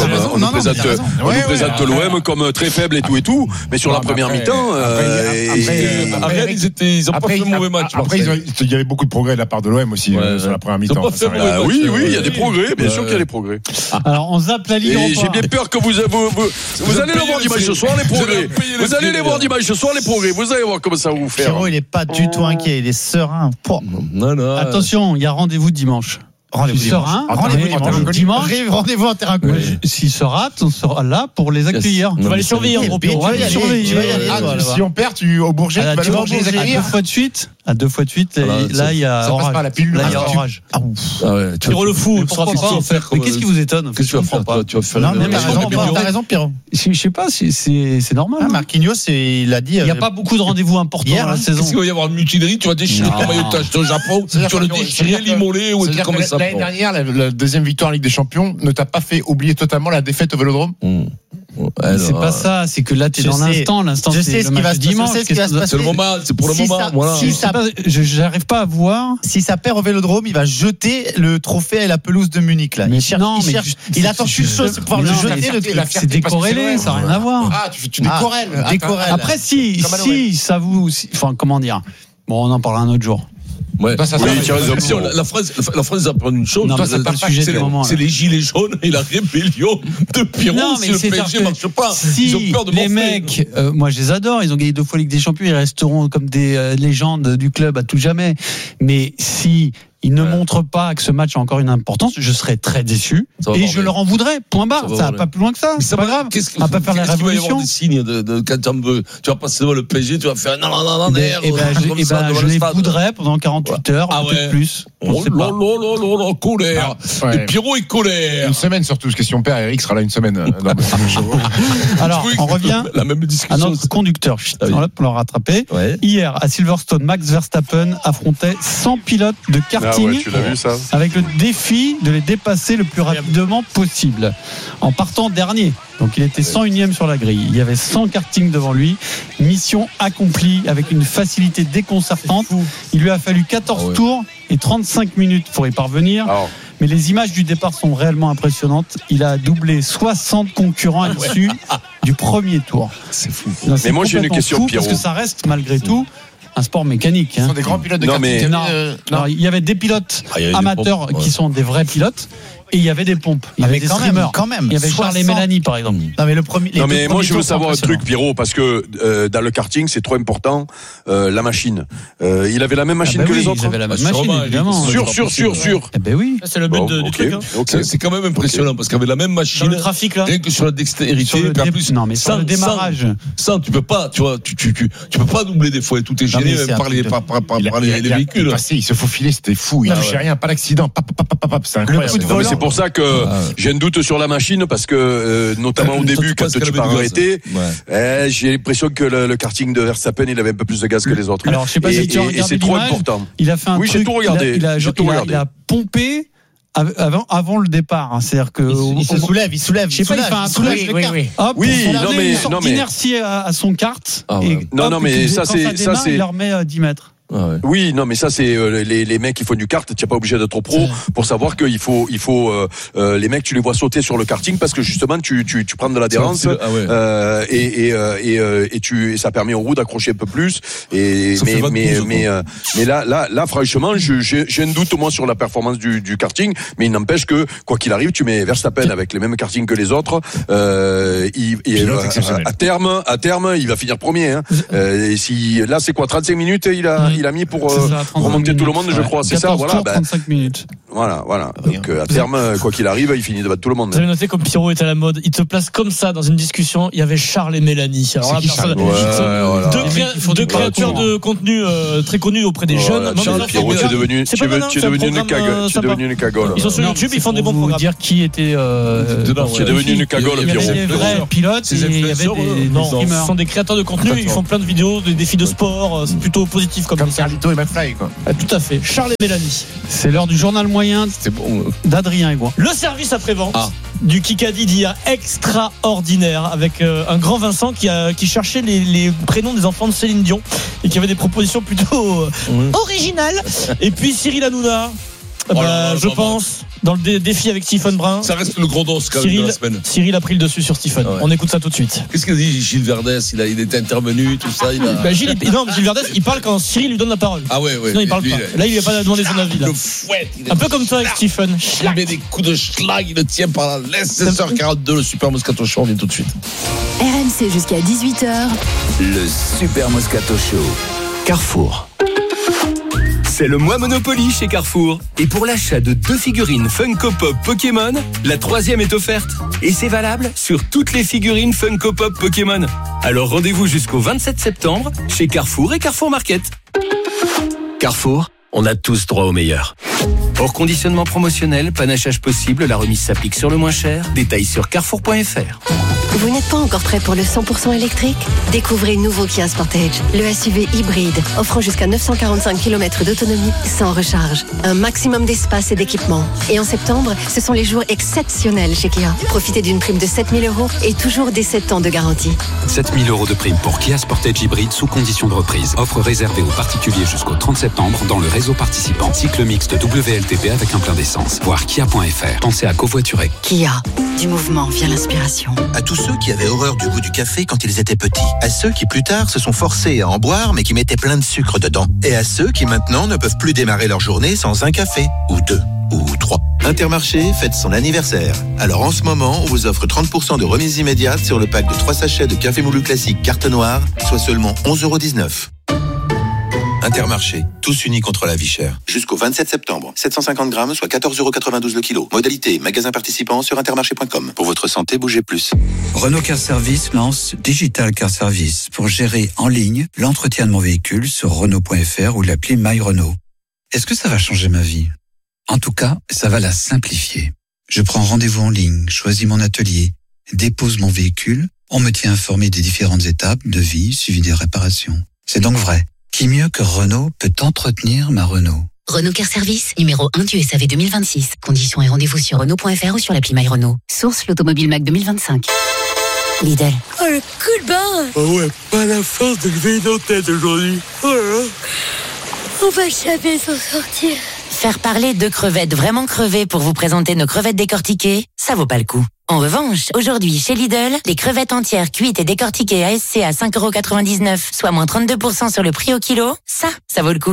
l'OM comme très faible et tout, mais sur la première mi-temps, après ils ont pas fait un mauvais match. Après il y avait beaucoup de progrès de la part de l'OM aussi sur la première mi-temps. Oui, il y a des progrès, bien sûr qu'il y a des progrès. Alors on zappe la Ligue Europa. Et j'ai bien peur que vous allez les voir dimanche ce soir les progrès. Vous allez les voir dimanche ce soir les progrès. Vous allez voir comment ça va vous faire. Pierrot, il est pas du tout inquiet, il est serein. Attention, il y a rendez-vous dimanche. Rendez-vous dimanche. Rendez-vous en terrain connu. S'ils se ratent, on sera là pour les accueillir. Tu vas les surveiller en gros. Si on perd, au Bourget, tu vas les accueillir. À 2 fois de suite, là il y a orage. Pierrot le fou, mais qu'est-ce qui vous étonne? Qu'est-ce que tu vas faire pas? Tu vas faire t'as raison, Pierrot. Je sais pas, c'est normal. Marquinhos, il a dit. Il n'y a pas beaucoup de rendez-vous importants dans la saison. Est-ce qu'il va y avoir une mutinerie? Tu vas déchirer ton maillot de t'acheter au Japon, tu vas le déchirer, l'immoler ou des comme ça. L'année dernière, la deuxième victoire en Ligue des Champions ne t'a pas fait oublier totalement la défaite au Vélodrome? C'est pas ça, c'est que là tu es dans l'instant je sais ce qui va se passer. C'est le moment, c'est pour le moment. J'arrive pas à voir. Si ça perd au Vélodrome, il va jeter le trophée à la pelouse de Munich là. Il attend une chose pour pouvoir le jeter. C'est décorrélé, ça n'a rien à voir. Ah, tu décorelles. Après si ça vous, enfin comment dire. Bon, on en parlera un autre jour. Ouais. La France apprend une chose. C'est pas le sujet du moment. C'est les gilets jaunes et la rébellion de Pierrot. Non, mais si le PSG marche pas, ils ont peur de les mecs, moi je les adore. Ils ont gagné 2 fois Ligue des Champions. Ils resteront comme des légendes du club à tout jamais. Mais si ils ne montrent pas que ce match a encore une importance, je serais très déçu et je leur en voudrais. Point barre. Ça va pas plus loin que ça. C'est pas grave. On va pas faire la révolution. Il va y avoir des signes de quand tu vas passer devant le PSG, tu vas faire non. Je les voudrais pendant 48 heures, peut-être plus. Colère. Et Pierrot est colère. Une semaine surtout, parce que si on perd, Eric sera là une semaine. Alors, on revient à notre conducteur. Pour le rattraper. Hier, à Silverstone, Max Verstappen affrontait 100 pilotes de karting. Tu l'as vu, ça avec le défi de les dépasser le plus rapidement possible en partant dernier. Donc il était 101e sur la grille. Il y avait 100 kartings devant lui. Mission accomplie avec une facilité déconcertante. Il lui a fallu 14 tours et 35 minutes pour y parvenir. Mais les images du départ sont réellement impressionnantes. Il a doublé 60 concurrents à l'issue du premier tour. C'est fou. Mais moi j'ai une question, Pierrot. Parce que ça reste malgré tout un sport mécanique. Ce sont des grands pilotes de karting. Non, il y avait des pilotes amateurs qui sont des vrais pilotes. Et il y avait des pompes. Il y avait des streamers. Quand même. Il y avait Charles et Mélanie, par exemple. Non, mais moi, je veux savoir un truc, Pierrot, parce que dans le karting, c'est trop important, la machine. Il avait la même machine que les autres. Il avait la même machine, évidemment. Sûr. Eh ben oui. C'est le but du truc. C'est quand même impressionnant, parce qu'avec la même machine. Le trafic, là. Rien que sur la dextérité. Non, mais sans le démarrage. Sans, tu peux pas, tu vois, tu peux pas doubler des fois, tout est gêné, même par les véhicules. Il se faufilait, c'était fou. Il touchait rien, pas d'accident. C'est incroyable. c'est pour ça que j'ai un doute sur la machine parce que notamment au début quand tu pars arrêter, j'ai l'impression que le karting de Verstappen il avait un peu plus de gaz que les autres. Alors je sais pas si tu as regardé et c'est trop important. Il a fait un truc. J'ai tout regardé. Il a pompé. Avant le départ, c'est-à-dire que il soulève. Je sais pas, il fait un truc. Oui, non mais d'inertie à son kart. Non mais ça c'est il leur met 10 mètres. Ah ouais. Oui, non, mais ça c'est les mecs qui font du kart. Tu n'es pas obligé d'être pro pour savoir qu'il faut les mecs tu les vois sauter sur le karting parce que justement tu prends de l'adhérence et ça permet aux roues d'accrocher un peu plus. Mais là franchement j'ai un doute moi sur la performance du karting, mais il n'empêche que quoi qu'il arrive tu mets Verstappen avec les mêmes kartings que les autres. À terme il va finir premier. Hein. Là c'est quoi 35 minutes il a mis pour remonter tout le monde, je crois. C'est ça, voilà. 35 minutes. Voilà. Donc à terme, quoi qu'il arrive, il finit de battre tout le monde. Vous avez noté comme Pierrot est à la mode. Il te place comme ça dans une discussion. Il y avait Charles et Mélanie. Alors là, deux créateurs de contenu très connus auprès des jeunes. Pierrot, tu es devenu une cagole. Ils sont sur YouTube, ils font des bons programmes. Dire qui était. Tu es devenu une cagole, Pierrot. Il y avait des vrais pilotes. Il y avait ce sont des créateurs de contenu. Ils font plein de vidéos, des défis de sport. C'est plutôt positif comme Carlito et McFly, quoi. Tout à fait. Charles et Mélanie. C'est l'heure du journal moyen d'Adrien Aigouin. Le service après-vente du Kikadi d'hier, extraordinaire, avec un grand Vincent qui cherchait les prénoms des enfants de Céline Dion et qui avait des propositions plutôt originales. Et puis Cyril Hanouna. Je pense, dans le défi avec Stephen Brun. Ça reste le gros dos quand même de la semaine. Cyril a pris le dessus sur Stephen. On écoute ça tout de suite. Qu'est-ce qu'il a dit Gilles Verdès? Il était intervenu, tout ça. Gilles Verdès, il parle quand Cyril lui donne la parole. Ah ouais. Sinon, il parle pas. Là, il lui a pas demandé son avis. Là. Le fouette. Un peu comme toi avec Stephen. Il met des coups de schlag, il le tient par la laisse. 16h42, le Super Moscato Show, on vient tout de suite. RMC jusqu'à 18h. Le Super Moscato Show. Carrefour. C'est le mois Monopoly chez Carrefour. Et pour l'achat de 2 figurines Funko Pop Pokémon, la 3e est offerte. Et c'est valable sur toutes les figurines Funko Pop Pokémon. Alors rendez-vous jusqu'au 27 septembre chez Carrefour et Carrefour Market. Carrefour, on a tous droit au meilleur. Hors conditionnement promotionnel, panachage possible, la remise s'applique sur le moins cher. Détails sur carrefour.fr. Vous n'êtes pas encore prêt pour le 100% électrique? Découvrez le nouveau Kia Sportage, le SUV hybride, offrant jusqu'à 945 km d'autonomie sans recharge. Un maximum d'espace et d'équipement. Et en septembre, ce sont les jours exceptionnels chez Kia. Profitez d'une prime de 7 000 € et toujours des 7 ans de garantie. 7 000 € de prime pour Kia Sportage hybride sous condition de reprise. Offre réservée aux particuliers jusqu'au 30 septembre dans le réseau participant. Cycle mixte WLTP avec un plein d'essence. Voir kia.fr. Pensez à covoiturer. Kia. Du mouvement vient l'inspiration. À tous ceux qui avaient horreur du goût du café quand ils étaient petits. À ceux qui plus tard se sont forcés à en boire mais qui mettaient plein de sucre dedans. Et à ceux qui maintenant ne peuvent plus démarrer leur journée sans un café. Ou 2. Ou 3. Intermarché fête son anniversaire. Alors en ce moment, on vous offre 30% de remise immédiate sur le pack de 3 sachets de café moulu classique carte noire, soit seulement 11,19 €. Intermarché, tous unis contre la vie chère. Jusqu'au 27 septembre, 750 grammes, soit 14,92 € le kilo. Modalité, magasin participant sur intermarché.com. Pour votre santé, bougez plus. Renault Car Service lance Digital Car Service pour gérer en ligne l'entretien de mon véhicule sur Renault.fr ou l'appli My Renault. Est-ce que ça va changer ma vie? En tout cas, ça va la simplifier. Je prends rendez-vous en ligne, choisis mon atelier, dépose mon véhicule, on me tient informé des différentes étapes, devis, suivi des réparations. C'est donc vrai. Qui mieux que Renault peut entretenir ma Renault? Renault Car Service, numéro 1 du SAV 2026. Conditions et rendez-vous sur Renault.fr ou sur l'appli My Renault. Source l'Automobile Mac 2025. Lidl. Oh, le coup de barre! Oh ouais, pas la force de lever nos têtes aujourd'hui. Oh là là. On va jamais s'en sortir. Faire parler de crevettes vraiment crevées pour vous présenter nos crevettes décortiquées, ça vaut pas le coup. En revanche, aujourd'hui, chez Lidl, les crevettes entières cuites et décortiquées ASC à 5,99 €, soit moins 32% sur le prix au kilo, ça vaut le coup.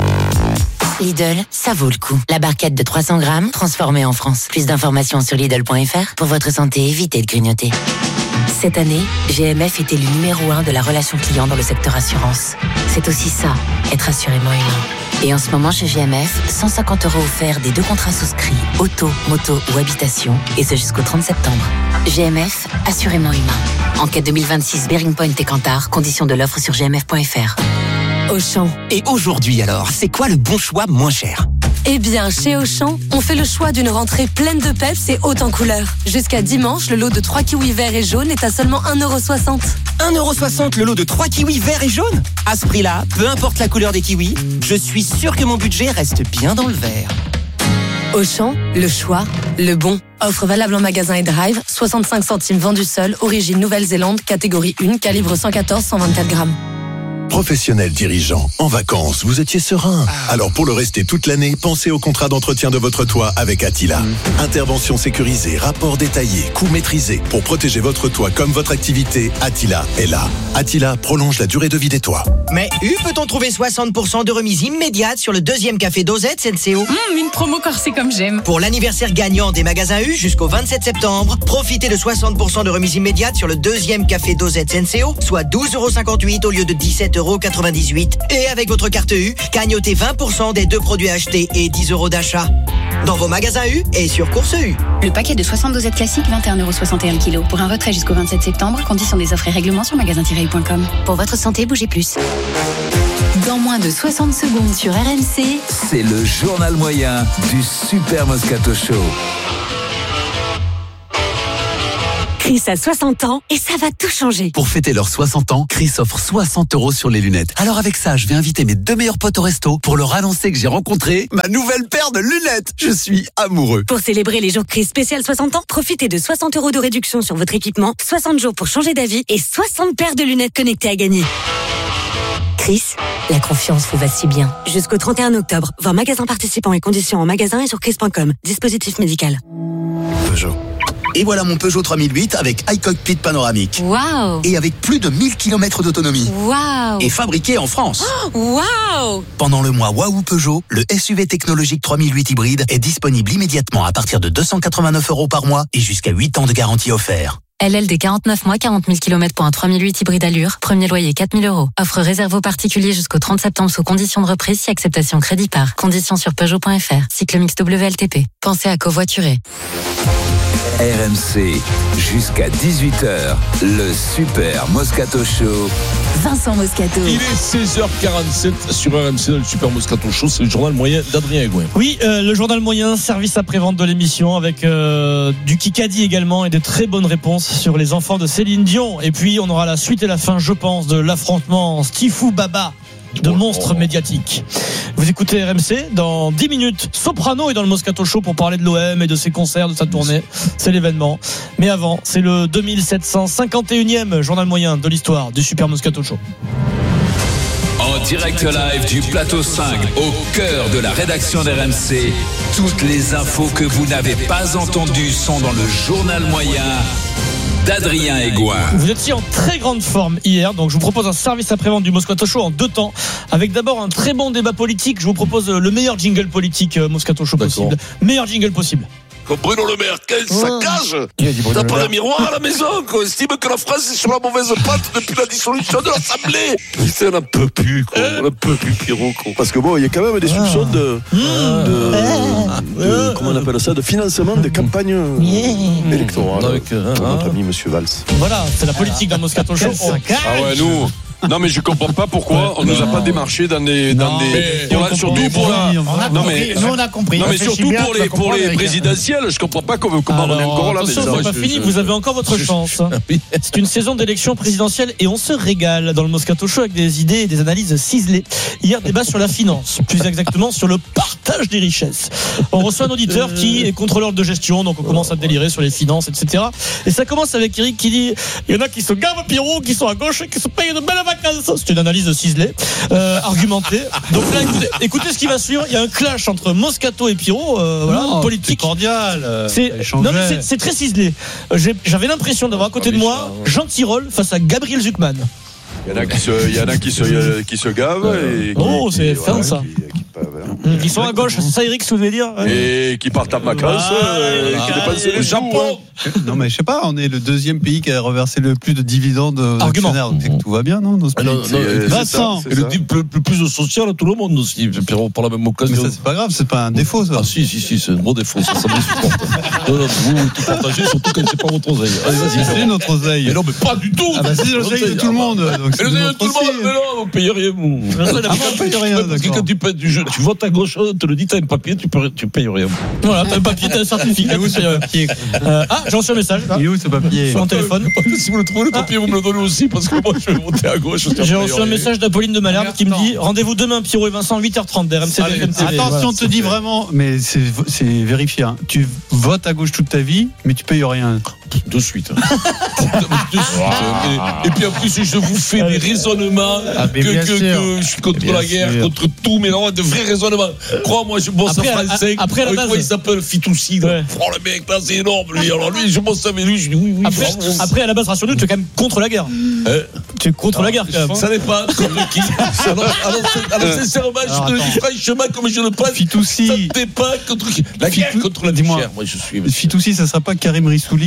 Lidl, ça vaut le coup. La barquette de 300 grammes, transformée en France. Plus d'informations sur Lidl.fr. Pour votre santé, évitez de grignoter. Cette année, GMF était le numéro 1 de la relation client dans le secteur assurance. C'est aussi ça, être assurément humain. Et en ce moment, chez GMF, 150 € offerts des 2 contrats souscrits, auto, moto ou habitation, et ce jusqu'au 30 septembre. GMF, assurément humain. Enquête 2026, Bearing Point et Kantar, conditions de l'offre sur gmf.fr. Auchan. Et aujourd'hui alors, c'est quoi le bon choix moins cher? Eh bien, chez Auchan, on fait le choix d'une rentrée pleine de peps et haute en couleurs. Jusqu'à dimanche, le lot de 3 kiwis verts et jaunes est à seulement 1,60€. 1,60€ le lot de 3 kiwis verts et jaunes? À ce prix-là, peu importe la couleur des kiwis, je suis sûr que mon budget reste bien dans le vert. Auchan, le choix, le bon. Offre valable en magasin et drive, 65 centimes vendu seul, origine Nouvelle-Zélande, catégorie 1, calibre 114-124 grammes. Professionnel dirigeant, en vacances, vous étiez serein. Alors pour le rester toute l'année, pensez au contrat d'entretien de votre toit avec Attila. Intervention sécurisée, rapport détaillé, coût maîtrisé. Pour protéger votre toit comme votre activité, Attila est là. Attila prolonge la durée de vie des toits. Mais peut-on trouver 60% de remise immédiate sur le deuxième café Dosette Senseo? Une promo corsée comme j'aime. Pour l'anniversaire gagnant des magasins U jusqu'au 27 septembre, profitez de 60% de remise immédiate sur le deuxième café Dosette Senseo, soit 12,58€ au lieu de 17,98€. Et avec votre carte U, gagnotez 20% des 2 produits achetés et 10€ d'achat. Dans vos magasins U et sur Course U. Le paquet de 60 dosettes classiques, 21,61€ kg. Pour un retrait jusqu'au 27 septembre, conditions des offres et règlements sur magasin-u.com. Pour votre santé, bougez plus. Dans moins de 60 secondes sur RMC, c'est le journal moyen du Super Moscato Show. Chris a 60 ans et ça va tout changer. Pour fêter leurs 60 ans, Chris offre 60€ sur les lunettes. Alors avec ça, je vais inviter mes 2 meilleurs potes au resto pour leur annoncer que j'ai rencontré ma nouvelle paire de lunettes. Je suis amoureux. Pour célébrer les jours Chris spécial 60 ans, profitez de 60€ de réduction sur votre équipement, 60 jours pour changer d'avis et 60 paires de lunettes connectées à gagner. Chris, la confiance vous va si bien. Jusqu'au 31 octobre, voir magasin participants et conditions en magasin et sur chris.com. Dispositif médical. Peugeot. Et voilà mon Peugeot 3008 avec iCockpit panoramique. Waouh! Et avec plus de 1000 km d'autonomie. Waouh! Et fabriqué en France. Waouh! Pendant le mois Waouh Peugeot, le SUV technologique 3008 hybride est disponible immédiatement à partir de 289€ par mois et jusqu'à 8 ans de garantie offert. LLD 49 mois, 40 000 km pour un 3008 hybride allure. Premier loyer 4 000 €. Offre réservée aux particuliers jusqu'au 30 septembre sous conditions de reprise si acceptation crédit par. Conditions sur Peugeot.fr. Cycle mix WLTP. Pensez à covoiturer. RMC, jusqu'à 18h, le Super Moscato Show. Vincent Moscato. Il est 16h47 sur RMC dans le Super Moscato Show. C'est le journal moyen d'Adrien Egouin. Oui, le journal moyen, service après-vente de l'émission avec du Kikadi également et de très bonnes réponses sur les enfants de Céline Dion. Et puis on aura la suite et la fin, je pense, de l'affrontement Stifou Baba de monstres médiatiques. Vous écoutez RMC, dans 10 minutes, Soprano est dans le Moscato Show pour parler de l'OM et de ses concerts, de sa tournée. C'est l'événement. Mais avant, c'est le 2751e journal moyen de l'histoire du Super Moscato Show. En direct live du plateau 5, au cœur de la rédaction d'RMC, toutes les infos que vous n'avez pas entendues sont dans le journal moyen d'Adrien Egouin. Vous étiez en très grande forme hier, donc je vous propose un service après-vente du Moscato Show en 2 temps, avec d'abord un très bon débat politique. Je vous propose le meilleur jingle politique Moscato Show possible. Meilleur jingle possible. Comme Bruno Le Maire, quel saccage! T'as pas de miroir à la maison, qu'on estime que la France est sur la mauvaise patte depuis la dissolution de l'Assemblée. Putain, on n'en peut plus, quoi. On n'en peut plus, Pierrot, quoi. Parce que bon, il y a quand même des soupçons de comment on appelle ça, de financement de campagnes électorales avec notre ami Monsieur Valls. Voilà, c'est la politique dans Moscato Show. Ah ouais, nous. Non mais je comprends pas pourquoi on nous a pas démarché dans des surtout pour la nous on a compris. Non mais surtout pour les présidentielles, je comprends pas comment on est encore là. Attention, c'est pas fini, vous avez encore votre chance. C'est une saison d'élections présidentielles et on se régale dans le Moscato Show avec des idées et des analyses ciselées. Hier, débat sur la finance, plus exactement sur le partage des richesses. On reçoit un auditeur qui est contrôleur de gestion, donc on commence à délirer sur les finances, etc. Et ça commence avec Eric qui dit il y en a qui se gavent Pierrot, qui sont à gauche et qui se payent de belles vacances. C'est une analyse ciselée, argumentée. Donc là, écoutez ce qui va suivre. Il y a un clash entre Moscato et Pierrot, voilà, politique. C'est cordial. C'est très ciselé. J'avais l'impression d'avoir à côté de moi Jean Tirole face à Gabriel Zuckman. Il y en a qui se gavent. C'est fin ça. Ils sont à gauche, c'est ça Eric, ce que vous voulez dire? Et qui partent en vacances, qui dépensent les Japon. Non mais je sais pas, on est le 2e pays qui a reversé le plus de dividendes aux actionnaires. Donc tout va bien, non? Vincent, le plus de social à tout le monde aussi, Pierrot, pour la même occasion. Mais ça c'est pas grave, c'est pas un défaut ça. Ah si, c'est un gros défaut, ça me supporte. Vous tout partagez, surtout quand c'est pas votre oseille. C'est notre oseille. Mais non, mais pas du tout. Ah bah c'est l'oseille de tout le monde. Mais l'oseille de tout le monde, mais non, vous payez rien, vous. Vous payez rien. Parce que quand tu payes du jeu, tu votes à gauche, on te le dit, t'as un papier, tu payes rien. Voilà, t'as un papier, t'as un certificat. Où ce papier j'ai reçu un message. Il est où ce papier? Sur mon téléphone. Si vous le trouvez, le papier, vous me le donnez aussi, parce que moi, je vais voter à gauche. J'ai reçu un message d'Apolline de Malherbe qui me dit rendez-vous demain, Pierrot et Vincent, 8h30 d'RMC BFM TV. Attends, si on te dit vraiment, mais c'est vérifié, hein. Tu votes à gauche toute ta vie, mais tu payes rien. De suite. Et puis en plus, je vous fais des raisonnements que je suis contre la guerre, contre tout, mais non, de vrais raisonnements. Crois-moi, je bosse à France 5. Après, la base, il s'appelle Fitoussi. Oh, le mec, là, c'est énorme, lui. Alors lui, je bosse avec lui, je dis oui. Après, à la base, rassure-nous, tu es quand même contre la guerre. Tu es contre la guerre, quand même. Ça n'est pas contre qui. Alors, sincèrement, je te le dis franchement, comme je le pense. Fitoussi. Ça n'est pas contre qui. La guerre contre la guerre. Moi, je suis. Fitoussi, ça sera pas Karim Rissouli?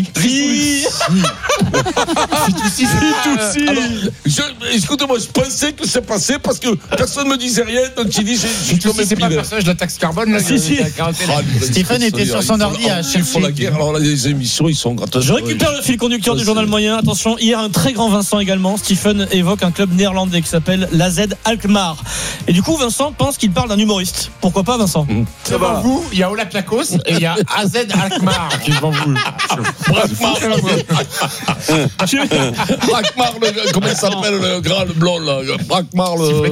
Fitoussi. Alors, écoute-moi, je pensais que c'est passé parce que personne ne me disait rien, donc j'ai dit, c'est pas le personnage de la taxe carbone, là. Si. Stephen était sur son ordi à chercher. La guerre, alors là, les émissions, ils sont gratteuses. Je récupère le fil conducteur du journal moyen. Attention, hier, un très grand Vincent également. Stephen évoque un club néerlandais qui s'appelle l'AZ Alkmaar. Et du coup, Vincent pense qu'il parle d'un humoriste. Pourquoi pas, Vincent? Devant vous, il y a Ola Tlakos et il y a AZ Alkmaar qui est devant vous. Brakmar, comment il s'appelle le grand, le blond là? Brakmar,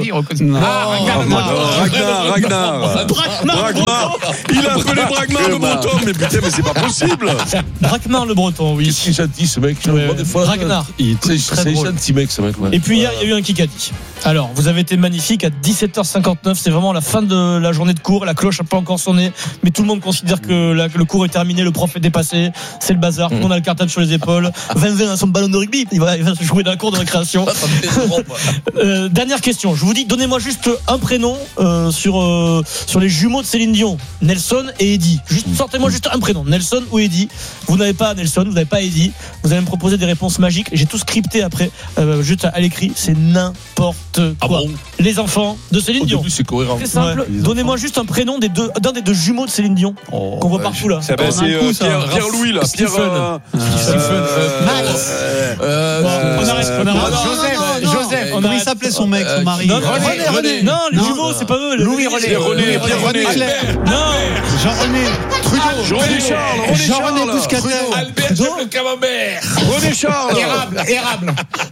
Ragnar. Il a appelé Brakmar le breton, mais putain, mais c'est pas possible. Brakmar le breton, oui. C'est gentil ce mec. Ragnar. C'est gentil mec ce mec. Et puis hier, il y a eu un Kikadi. Alors, vous avez été magnifique à 17h59. C'est vraiment la fin de la journée de cours. La cloche n'a pas encore sonné, mais tout le monde considère que le cours est terminé. Le prof est dépassé. C'est le bazar. Tout le monde a le cartable sur les épaules. 20 a son ballon de rugby. Il va jouer dans la cour de récréation. Dernière question. Je vous dis, donnez-moi juste un prénom sur les jumeaux de Céline Dion. Nelson et Eddie. Sortez-moi juste un prénom. Nelson ou Eddie. Vous n'avez pas Nelson, vous n'avez pas Eddie. Vous allez me proposer des réponses magiques. J'ai tout scripté après, juste à l'écrit. C'est n'importe quoi. Les enfants de Céline Dion. C'est cohérent. C'est simple. Donnez-moi juste un prénom d'un des deux jumeaux de Céline Dion qu'on voit partout là. C'est Pierre-Louis là. Stephen. Joseph. Comment il s'appelait son mec, son mari? René. Non, les jumeaux, c'est pas eux. Louis René. René Claire. Non. Jean-René. Trudeau. Jean-René Bouscatel. Albert le camembert. René Charles. Érable.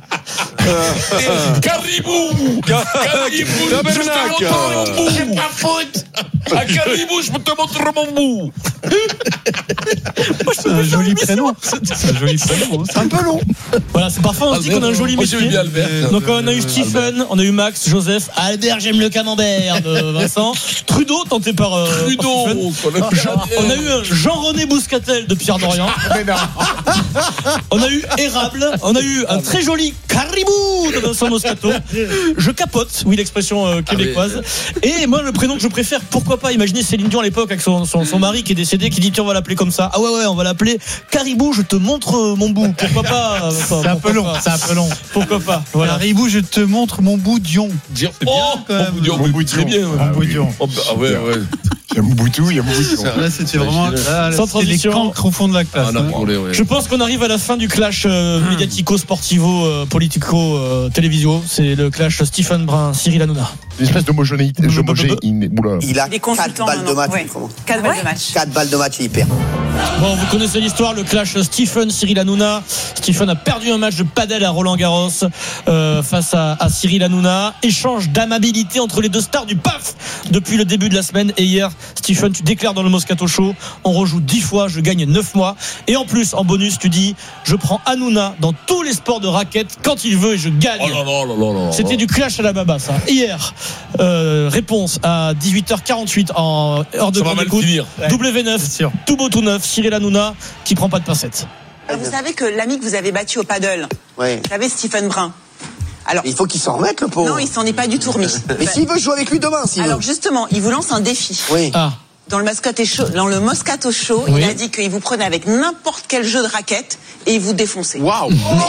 Caribou. Tabernac. J'ai pas faute. À Caribou, je peux te montrer mon bout. C'est un joli prénom. C'est un peu long. Voilà, c'est parfois on se dit qu'on a un joli métier. Donc on a eu Stephen, on a eu Max, Joseph, Albert, j'aime le camembert de Vincent, Trudeau tenté par Trudeau. On a eu un Jean-René Bouscatel de Pierre Dorian. On a eu Érable, on a eu un très joli Caribou de Vincent Moscato. Je capote, oui l'expression québécoise. Et moi le prénom que je préfère, pourquoi pas imaginer Céline Dion à l'époque avec son mari qui est décédé, qui dit tiens on va l'appeler comme ça. Ah ouais on va l'appeler Caribou, je te montre mon bout. Pourquoi pas? C'est un peu long. Pourquoi pas? Voilà. Caribou, je te montre mon bout Dion. C'est bien quand même. Mon bout très bien. Mouboudion. Ah ouais. Il y a Mouboutou, il y a Mouboudion. Là, c'était vraiment sans transition. Les cancres au fond de la classe. Je pense qu'on arrive à la fin du clash médiatico-sportivo, politico-télévisio. C'est le clash Stephen Brun, Cyril Hanouna. Une espèce d'homogénéité. Il a 4 balles de match. 4 balles de match. 4 balles de match, il perd. Bon, vous connaissez l'histoire, le clash Stephen, Cyril Hanouna. Stephen a perdu un match de padel à Roland-Garros face à Cyril Hanouna. Échange d'amabilité entre les deux stars du PAF depuis le début de la semaine. Et hier, Stephen, tu déclares dans le Moscato Show, on rejoue 10 fois, je gagne 9 mois. Et en plus, en bonus, tu dis, je prends Hanouna dans tous les sports de raquette quand il veut et je gagne. C'était du clash à la baba, ça. Hier, réponse à 18h48 en heure de grande écoute. W9, tout beau tout neuf, Cyril Hanouna qui prend pas de pincettes. Vous savez que l'ami que vous avez battu au paddle, vous savez, Stephen Brun. Alors, il faut qu'il s'en remette, le pauvre. Non, il s'en est pas du tout remis. Mais s'il veut jouer avec lui demain, Alors justement, il vous lance un défi. Oui. Dans le Moscato Show, il a dit qu'il vous prenait avec n'importe quel jeu de raquette et il vous défonçait. Waouh.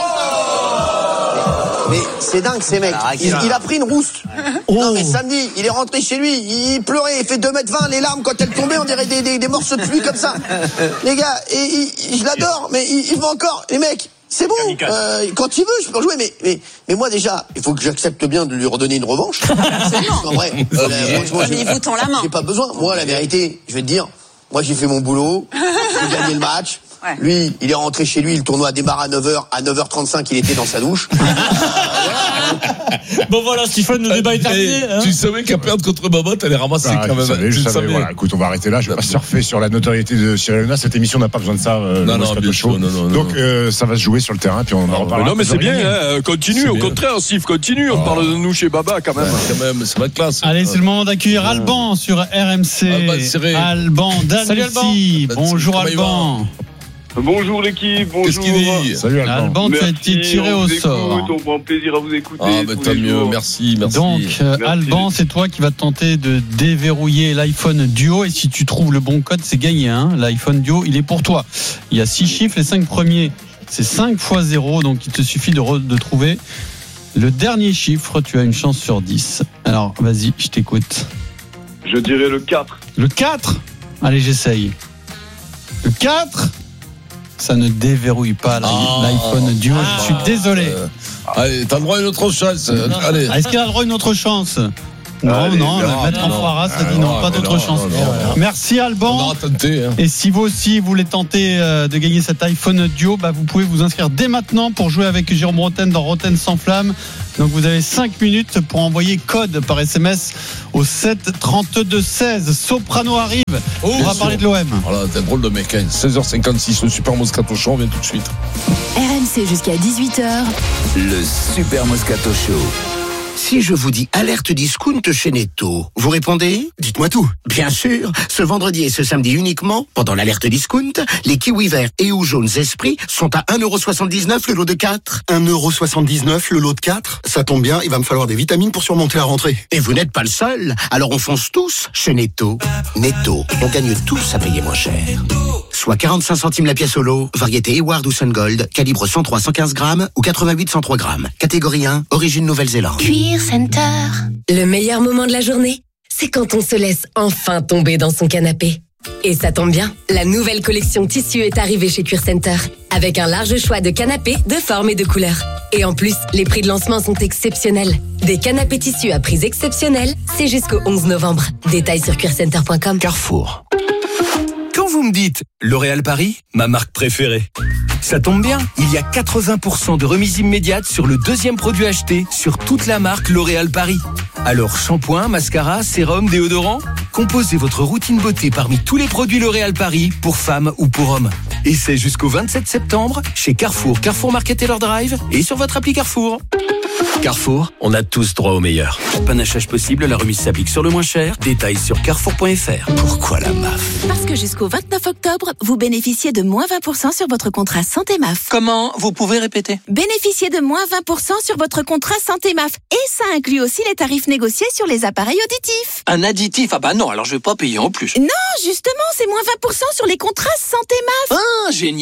Mais c'est dingue ces mecs. Il a pris une rousse. Non mais samedi, il est rentré chez lui, il pleurait, il fait 2m20, les larmes quand elles tombaient, on dirait des morceaux de pluie comme ça. Les gars, et je l'adore, mais il va encore. Les mecs, c'est bon. Quand il veut, je peux jouer, mais moi déjà, il faut que j'accepte bien de lui redonner une revanche. En vrai, mais il vous tend la main. J'ai pas besoin. Moi, la vérité, je vais te dire, moi j'ai fait mon boulot, j'ai gagné le match. Ouais. Lui, il est rentré chez lui, le tournoi démarre à 9h, à 9h35, il était dans sa douche. Bon voilà, Stephen, le débat est terminé. Tu savais qu'à perdre contre Babot, t'allais ramasser quand même. Je savais. Voilà, écoute, on va arrêter là. Je vais pas surfer sur la notoriété de Cyril Hanouna. Cette émission n'a pas besoin de ça. Non, donc ça va se jouer sur le terrain, puis on en reparlera. Non, mais c'est bien. Continue. Au contraire, Steve, continue. On parle de nous chez Baba quand même. C'est ma classe. Allez, c'est le moment d'accueillir Alban sur RMC. Alban d'Annecy. Bonjour Alban. Bonjour l'équipe, bonjour. Qu'est-ce qu'il dit ? Salut Alban, tu as été tiré au sort. On prend plaisir à vous écouter. Ah, bah tant mieux, merci. Donc, Alban, c'est toi qui vas tenter de déverrouiller l'iPhone Duo. Et si tu trouves le bon code, c'est gagné. L'iPhone Duo, il est pour toi. Il y a 6 chiffres, les 5 premiers, c'est 5 x 0. Donc, il te suffit de trouver le dernier chiffre. Tu as une chance sur 10. Alors, vas-y, je t'écoute. Je dirais le 4. Le 4 ? Allez, j'essaye. Le 4 ? Ça ne déverrouille pas l'iPhone Duo. Je suis désolé. Allez, t'as le droit à une autre chance. Allez. Est-ce qu'il a le droit à une autre chance ? Non, Maître Enfoiras a dit non, pas d'autre chance. Merci Alban. On aura tenté. Et si vous aussi voulez tenter de gagner cet iPhone Duo, vous pouvez vous inscrire dès maintenant pour jouer avec Jérôme Roten dans Roten sans flamme. Donc vous avez 5 minutes pour envoyer code par SMS au 7 32 16. Soprano arrive. On va parler de l'OM. Voilà, t'es un drôle de mec. 16h56, le Super Moscato Show, on vient tout de suite. RMC jusqu'à 18h. Le Super Moscato Show. Si je vous dis alerte discount chez Netto, vous répondez ? Dites-moi tout. Bien sûr, ce vendredi et ce samedi uniquement, pendant l'alerte discount, les kiwis verts et ou jaunes Esprit sont à 1,79€ le lot de 4. 1,79€ le lot de 4 ? Ça tombe bien, il va me falloir des vitamines pour surmonter la rentrée. Et vous n'êtes pas le seul, alors on fonce tous chez Netto. Netto, on gagne tous à payer moins cher. Soit 45 centimes la pièce au lot, variété Eward ou Sun Gold, calibre 103-115 grammes ou 88-103 grammes. Catégorie 1, origine Nouvelle-Zélande. Center. Le meilleur moment de la journée, c'est quand on se laisse enfin tomber dans son canapé. Et ça tombe bien, la nouvelle collection tissu est arrivée chez Cuir Center, avec un large choix de canapés de formes et de couleurs. Et en plus, les prix de lancement sont exceptionnels. Des canapés tissus à prix exceptionnels, c'est jusqu'au 11 novembre. Détails sur cuircenter.com. Carrefour. Quand vous me dites L'Oréal Paris, ma marque préférée, ça tombe bien, il y a 80% de remise immédiate sur le deuxième produit acheté sur toute la marque L'Oréal Paris. Alors shampoing, mascara, sérum, déodorant, composez votre routine beauté parmi tous les produits L'Oréal Paris pour femmes ou pour hommes. Et c'est jusqu'au 27 septembre chez Carrefour, Carrefour Market Taylor Drive et sur votre appli Carrefour. Carrefour, on a tous droit au meilleur. Panachage possible, la remise s'applique sur le moins cher. Détails sur carrefour.fr. Pourquoi la MAF ? Parce que jusqu'au 29 octobre, vous bénéficiez de moins 20% sur votre contrat Santé MAF. Comment ? Vous pouvez répéter ? Bénéficiez de moins 20% sur votre contrat Santé MAF. Et ça inclut aussi les tarifs négociés sur les appareils auditifs. Un additif ? Ah bah non, alors je vais pas payer en plus. Non, justement, c'est moins 20% sur les contrats Santé MAF. Ah, génial !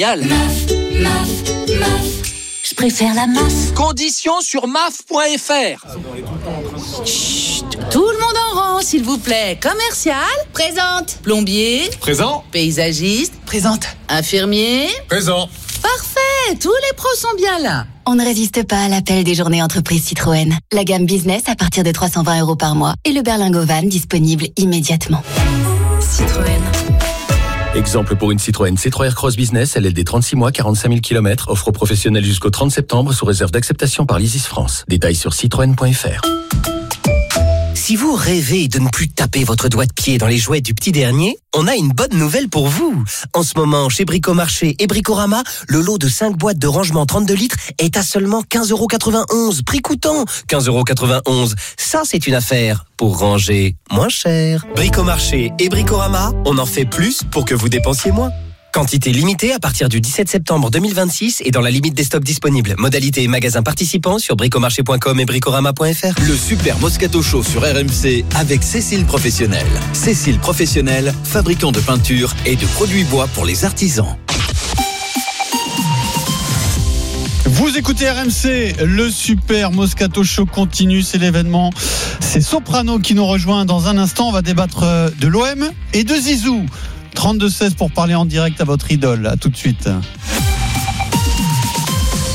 Je préfère la MAF. Conditions sur maf.fr. Chut, tout le monde en rang, s'il vous plaît. Commercial, présente. Plombier, présent. Paysagiste, présente. Infirmier, présent. Parfait, tous les pros sont bien là. On ne résiste pas à l'appel des journées entreprises Citroën. La gamme business à partir de 320 € par mois et le berlingot van disponible immédiatement. Citroën. Exemple pour une Citroën C3 Cross Business, LLD 36 mois, 45 000 km, offre aux professionnels jusqu'au 30 septembre sous réserve d'acceptation par l'ISIS France. Détails sur citroën.fr. Si vous rêvez de ne plus taper votre doigt de pied dans les jouets du petit dernier, on a une bonne nouvelle pour vous. En ce moment, chez Bricomarché et Bricorama, le lot de 5 boîtes de rangement 32 litres est à seulement 15,91 €. Prix coûtant 15,91 €. Ça, c'est une affaire pour ranger moins cher. Bricomarché et Bricorama, on en fait plus pour que vous dépensiez moins. Quantité limitée à partir du 17 septembre 2026 et dans la limite des stocks disponibles. Modalité et magasins participants sur bricomarché.com et bricorama.fr. Le Super Moscato Show sur RMC avec Cécile Professionnel. Cécile Professionnel, fabricant de peinture et de produits bois pour les artisans. Vous écoutez RMC, le Super Moscato Show continue, c'est l'événement. C'est Soprano qui nous rejoint dans un instant. On va débattre de l'OM et de Zizou. 32-16 pour parler en direct à votre idole. À tout de suite.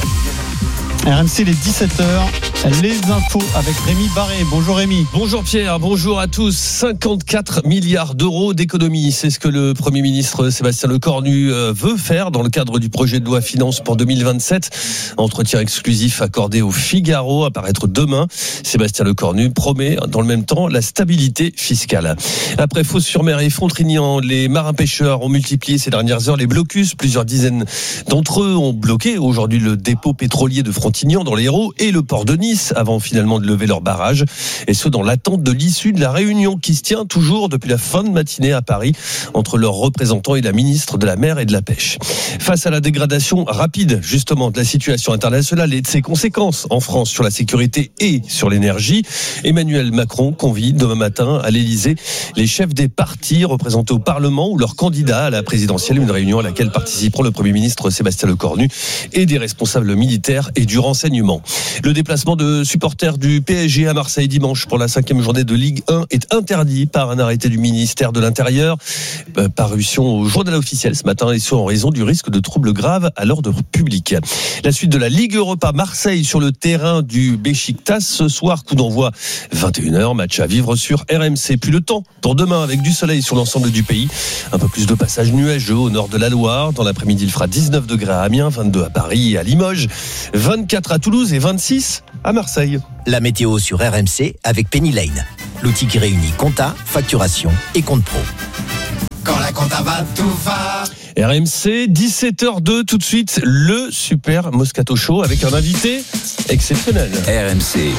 RMC, les 17h, les infos avec Rémi Barré. Bonjour Rémi. Bonjour Pierre, bonjour à tous. 54 milliards d'euros d'économies, c'est ce que le Premier ministre Sébastien Lecornu veut faire dans le cadre du projet de loi finances pour 2027. Entretien exclusif accordé au Figaro, à paraître demain. Sébastien Lecornu promet dans le même temps la stabilité fiscale. Après Fos-sur-Mer et Fontrignan, les marins-pêcheurs ont multiplié ces dernières heures les blocus. Plusieurs dizaines d'entre eux ont bloqué aujourd'hui le dépôt pétrolier de Frontignan dans l'Hérault et le port de Nice avant finalement de lever leur barrage, et ce dans l'attente de l'issue de la réunion qui se tient toujours depuis la fin de matinée à Paris entre leurs représentants et la ministre de la Mer et de la Pêche. Face à la dégradation rapide justement de la situation internationale et de ses conséquences en France sur la sécurité et sur l'énergie, Emmanuel Macron convie demain matin à l'Élysée les chefs des partis représentés au Parlement ou leurs candidats à la présidentielle, une réunion à laquelle participeront le Premier ministre Sébastien Lecornu et des responsables militaires et du renseignement. Le déplacement de supporters du PSG à Marseille dimanche pour la 5e journée de Ligue 1 est interdit par un arrêté du ministère de l'Intérieur, parution au journal officiel ce matin, et ce en raison du risque de troubles graves à l'ordre public. La suite de la Ligue Europa, Marseille sur le terrain du Beşiktaş ce soir, coup d'envoi 21h, match à vivre sur RMC. Puis le temps pour demain avec du soleil sur l'ensemble du pays, un peu plus de passages nuageux au nord de la Loire. Dans l'après-midi, il fera 19 degrés à Amiens, 22 à Paris et à Limoges, 24 à Toulouse et 26 à Marseille. La météo sur RMC avec Penny Lane, l'outil qui réunit compta, facturation et compte pro. Quand la compta va, tout va. RMC, 17h02, tout de suite, le Super Moscato Show avec un invité exceptionnel. RMC,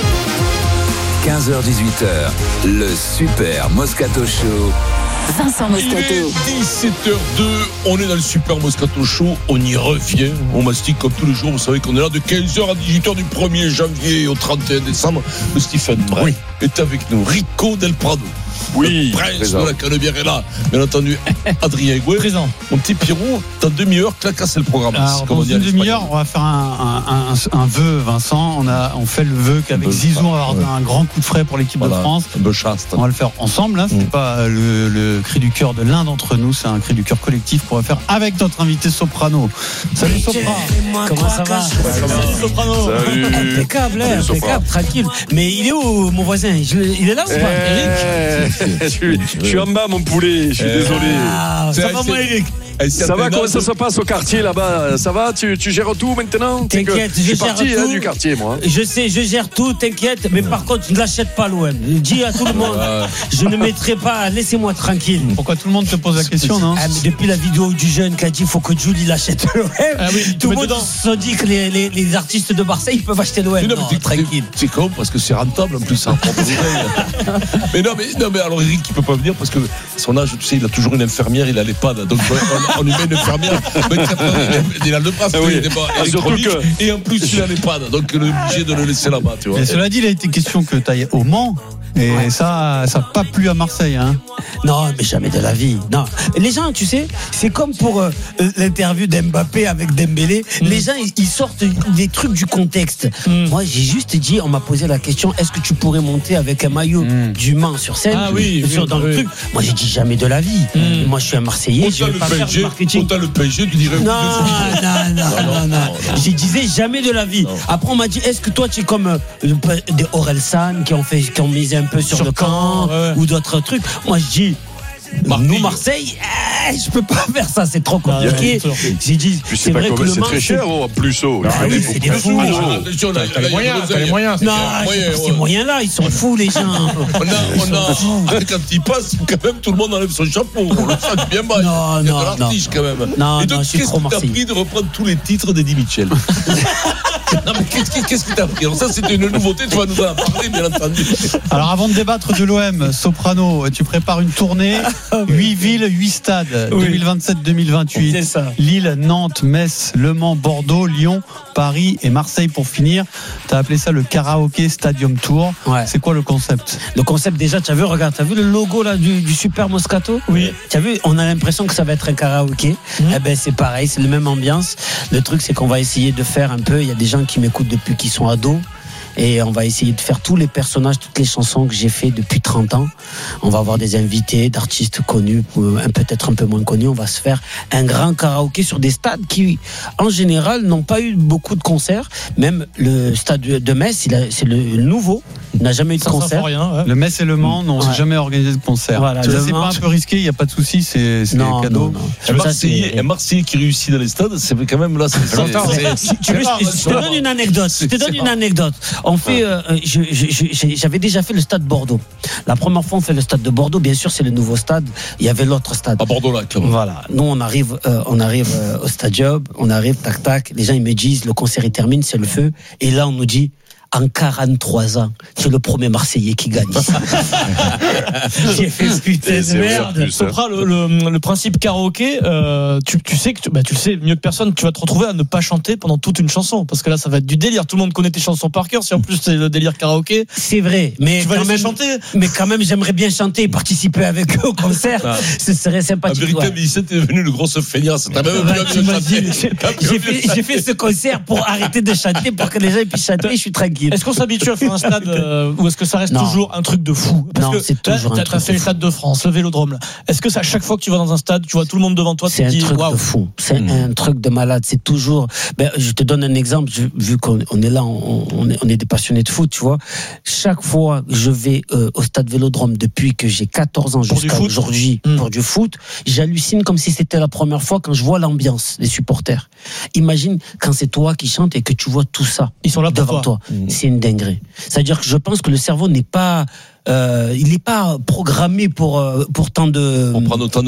15h-18h, le Super Moscato Show. Vincent Moscato. 17h02, on est dans le Super Moscato Show, on y revient, on mastique comme tous les jours, vous savez qu'on est là de 15h à 18h du 1er janvier au 31 décembre. Le Stephen Brun est avec nous, Rico Del Prado. Oui, le prince de la Canebière est là. Bien entendu, Adrien Gouet. Présent. Mon petit Pierrot, dans demi-heure, clacasse le programme. Alors, dans une demi-heure, on va faire un vœu, Vincent. On fait le vœu qu'avec Zizou, on va avoir un grand coup de frais pour l'équipe de France. On va le faire ensemble. Hein. C'est pas le cri du cœur de l'un d'entre nous, c'est un cri du cœur collectif qu'on va faire avec notre invité soprano. Salut Sopra. Comment ça va? Salut Soprano. Salut. Impeccable, impeccable, tranquille. Mais il est où mon voisin? Il est là ou pas, Eric? Je suis en bas, mon poulet, je suis désolé. Ça va, moi, Eric? Ça va, comment ça se passe au quartier là-bas? Ça va, tu gères tout maintenant? T'inquiète, je suis gère parti tout. Du quartier, moi. Je sais, je gère tout, t'inquiète. Mais par contre, je ne l'achète pas l'OM. Je dis à tout le monde, je ne mettrai pas, laissez-moi tranquille. Pourquoi tout le monde te pose la question, non? Depuis la vidéo du jeune qui a dit, il faut que Julie l'achète l'OM. Tout le monde se dit que les artistes de Marseille, ils peuvent acheter l'OM. Non, tranquille. C'est con parce que c'est rentable en plus, ça. mais non, mais alors Eric, il peut pas venir parce que son âge, tu sais, il a toujours une infirmière, il a l'EHPAD. Donc on lui met une infirmière, il a le bras, et en plus il a l'EHPAD. Donc on est obligé de le laisser là-bas, tu vois. Et cela dit, il a été question que tu ailles au Mans. Et ça n'a pas plu à Marseille, hein. Non, mais jamais de la vie. Non. Les gens, tu sais, c'est comme pour l'interview d'Mbappé avec Dembélé. Les gens, ils sortent des trucs du contexte. Moi, j'ai juste dit, on m'a posé la question, est-ce que tu pourrais monter avec un maillot du Mans sur scène? Dans le truc. Moi, j'ai dit jamais de la vie. Moi, je suis un Marseillais. Je vais pas faire du marketing. Autant le PSG, tu dirais. Non. Je disais jamais de la vie. Après, on m'a dit, est-ce que toi, tu es comme des Orelsan qui ont misé un peu sur le camp ou d'autres trucs? Moi, je dis, nous Marseille, je peux pas faire ça, c'est trop compliqué. J'ai dit, c'est vrai que le c'est Mans, très cher en plus. C'est des fous. T'as les moyens. Non, ces moyens-là, ils sont fous, les gens. Quand ils passent, quand même, tout le monde enlève son chapeau. On le sent bien bas. Il y a de l'artige quand même. Non, et donc, je suis trop Marseille. Qu'est-ce qui t'a pris de reprendre tous les titres d'Eddie Mitchell? Non, mais qu'est-ce qui t'a pris? Alors, ça, c'était une nouveauté, tu vas nous en parler, bien entendu. Alors, avant de débattre de l'OM, Soprano, tu prépares une tournée, 8 villes, 8 stades, 2027-2028. C'est ça. Lille, Nantes, Metz, Le Mans, Bordeaux, Lyon, Paris et Marseille pour finir. Tu as appelé ça le Karaoké Stadium Tour. C'est quoi le concept? Le concept, déjà, tu as vu le logo là du Super Moscato? Oui. Tu as vu, on a l'impression que ça va être un karaoké. Eh ben, c'est pareil, c'est la même ambiance. Le truc, c'est qu'on va essayer de faire un peu, il y a des gens qui m'écoutent depuis qu'ils sont ados. Et on va essayer de faire tous les personnages, toutes les chansons que j'ai fait depuis 30 ans. On va avoir des invités d'artistes connus, peut-être un peu moins connus. On va se faire un grand karaoké sur des stades qui, en général, n'ont pas eu beaucoup de concerts. Même le stade de Metz, c'est le nouveau. Il n'a jamais eu de concert. Le Metz et le Mans n'ont jamais organisé de concert. Voilà, c'est pas un peu risqué, il n'y a pas de souci, c'est cadeau. Un Marseillais qui réussit dans les stades, c'est quand même là. Je te donne une anecdote. On fait, j'avais déjà fait le stade Bordeaux. La première fois, on fait le stade de Bordeaux. Bien sûr, c'est le nouveau stade. Il y avait l'autre stade. À Bordeaux là. Voilà. Nous, on arrive au stadium. On arrive, tac tac. Les gens ils me disent, le concert il termine, c'est le feu. Et là, on nous dit. En 43 ans, c'est le premier Marseillais qui gagne. J'ai fait ce putain de merde. Sopra, le principe karaoké, tu sais que tu le sais mieux que personne, tu vas te retrouver à ne pas chanter pendant toute une chanson, parce que là, ça va être du délire. Tout le monde connaît tes chansons par cœur. Si en plus c'est le délire karaoké, c'est vrai. Mais tu vas laisser chanter. Mais quand même, j'aimerais bien chanter et participer avec eux au concert. Ce serait sympathique. En vérité, mais c'était devenu le gros feignasse. J'ai fait ce concert pour arrêter de chanter, pour que les gens puissent chanter. Je suis tranquille. Est-ce qu'on s'habitue à faire un stade ou est-ce que ça reste toujours un truc de fou? Parce que c'est toujours un truc. Tu as fait le Stade de France, le Vélodrome. Est-ce que c'est à chaque fois que tu vas dans un stade, tu vois tout le monde devant toi, c'est un truc de fou. C'est un truc de malade. C'est toujours. Je te donne un exemple. Vu qu'on est là, on est des passionnés de foot, tu vois. Chaque fois que je vais au Stade Vélodrome depuis que j'ai 14 ans jusqu'à aujourd'hui pour du foot, j'hallucine comme si c'était la première fois quand je vois l'ambiance des supporters. Imagine quand c'est toi qui chantes et que tu vois tout ça. Ils sont là devant toi. C'est une dinguerie. C'est-à-dire que je pense que le cerveau n'est pas, il n'est pas programmé pour tant de. On prend autant de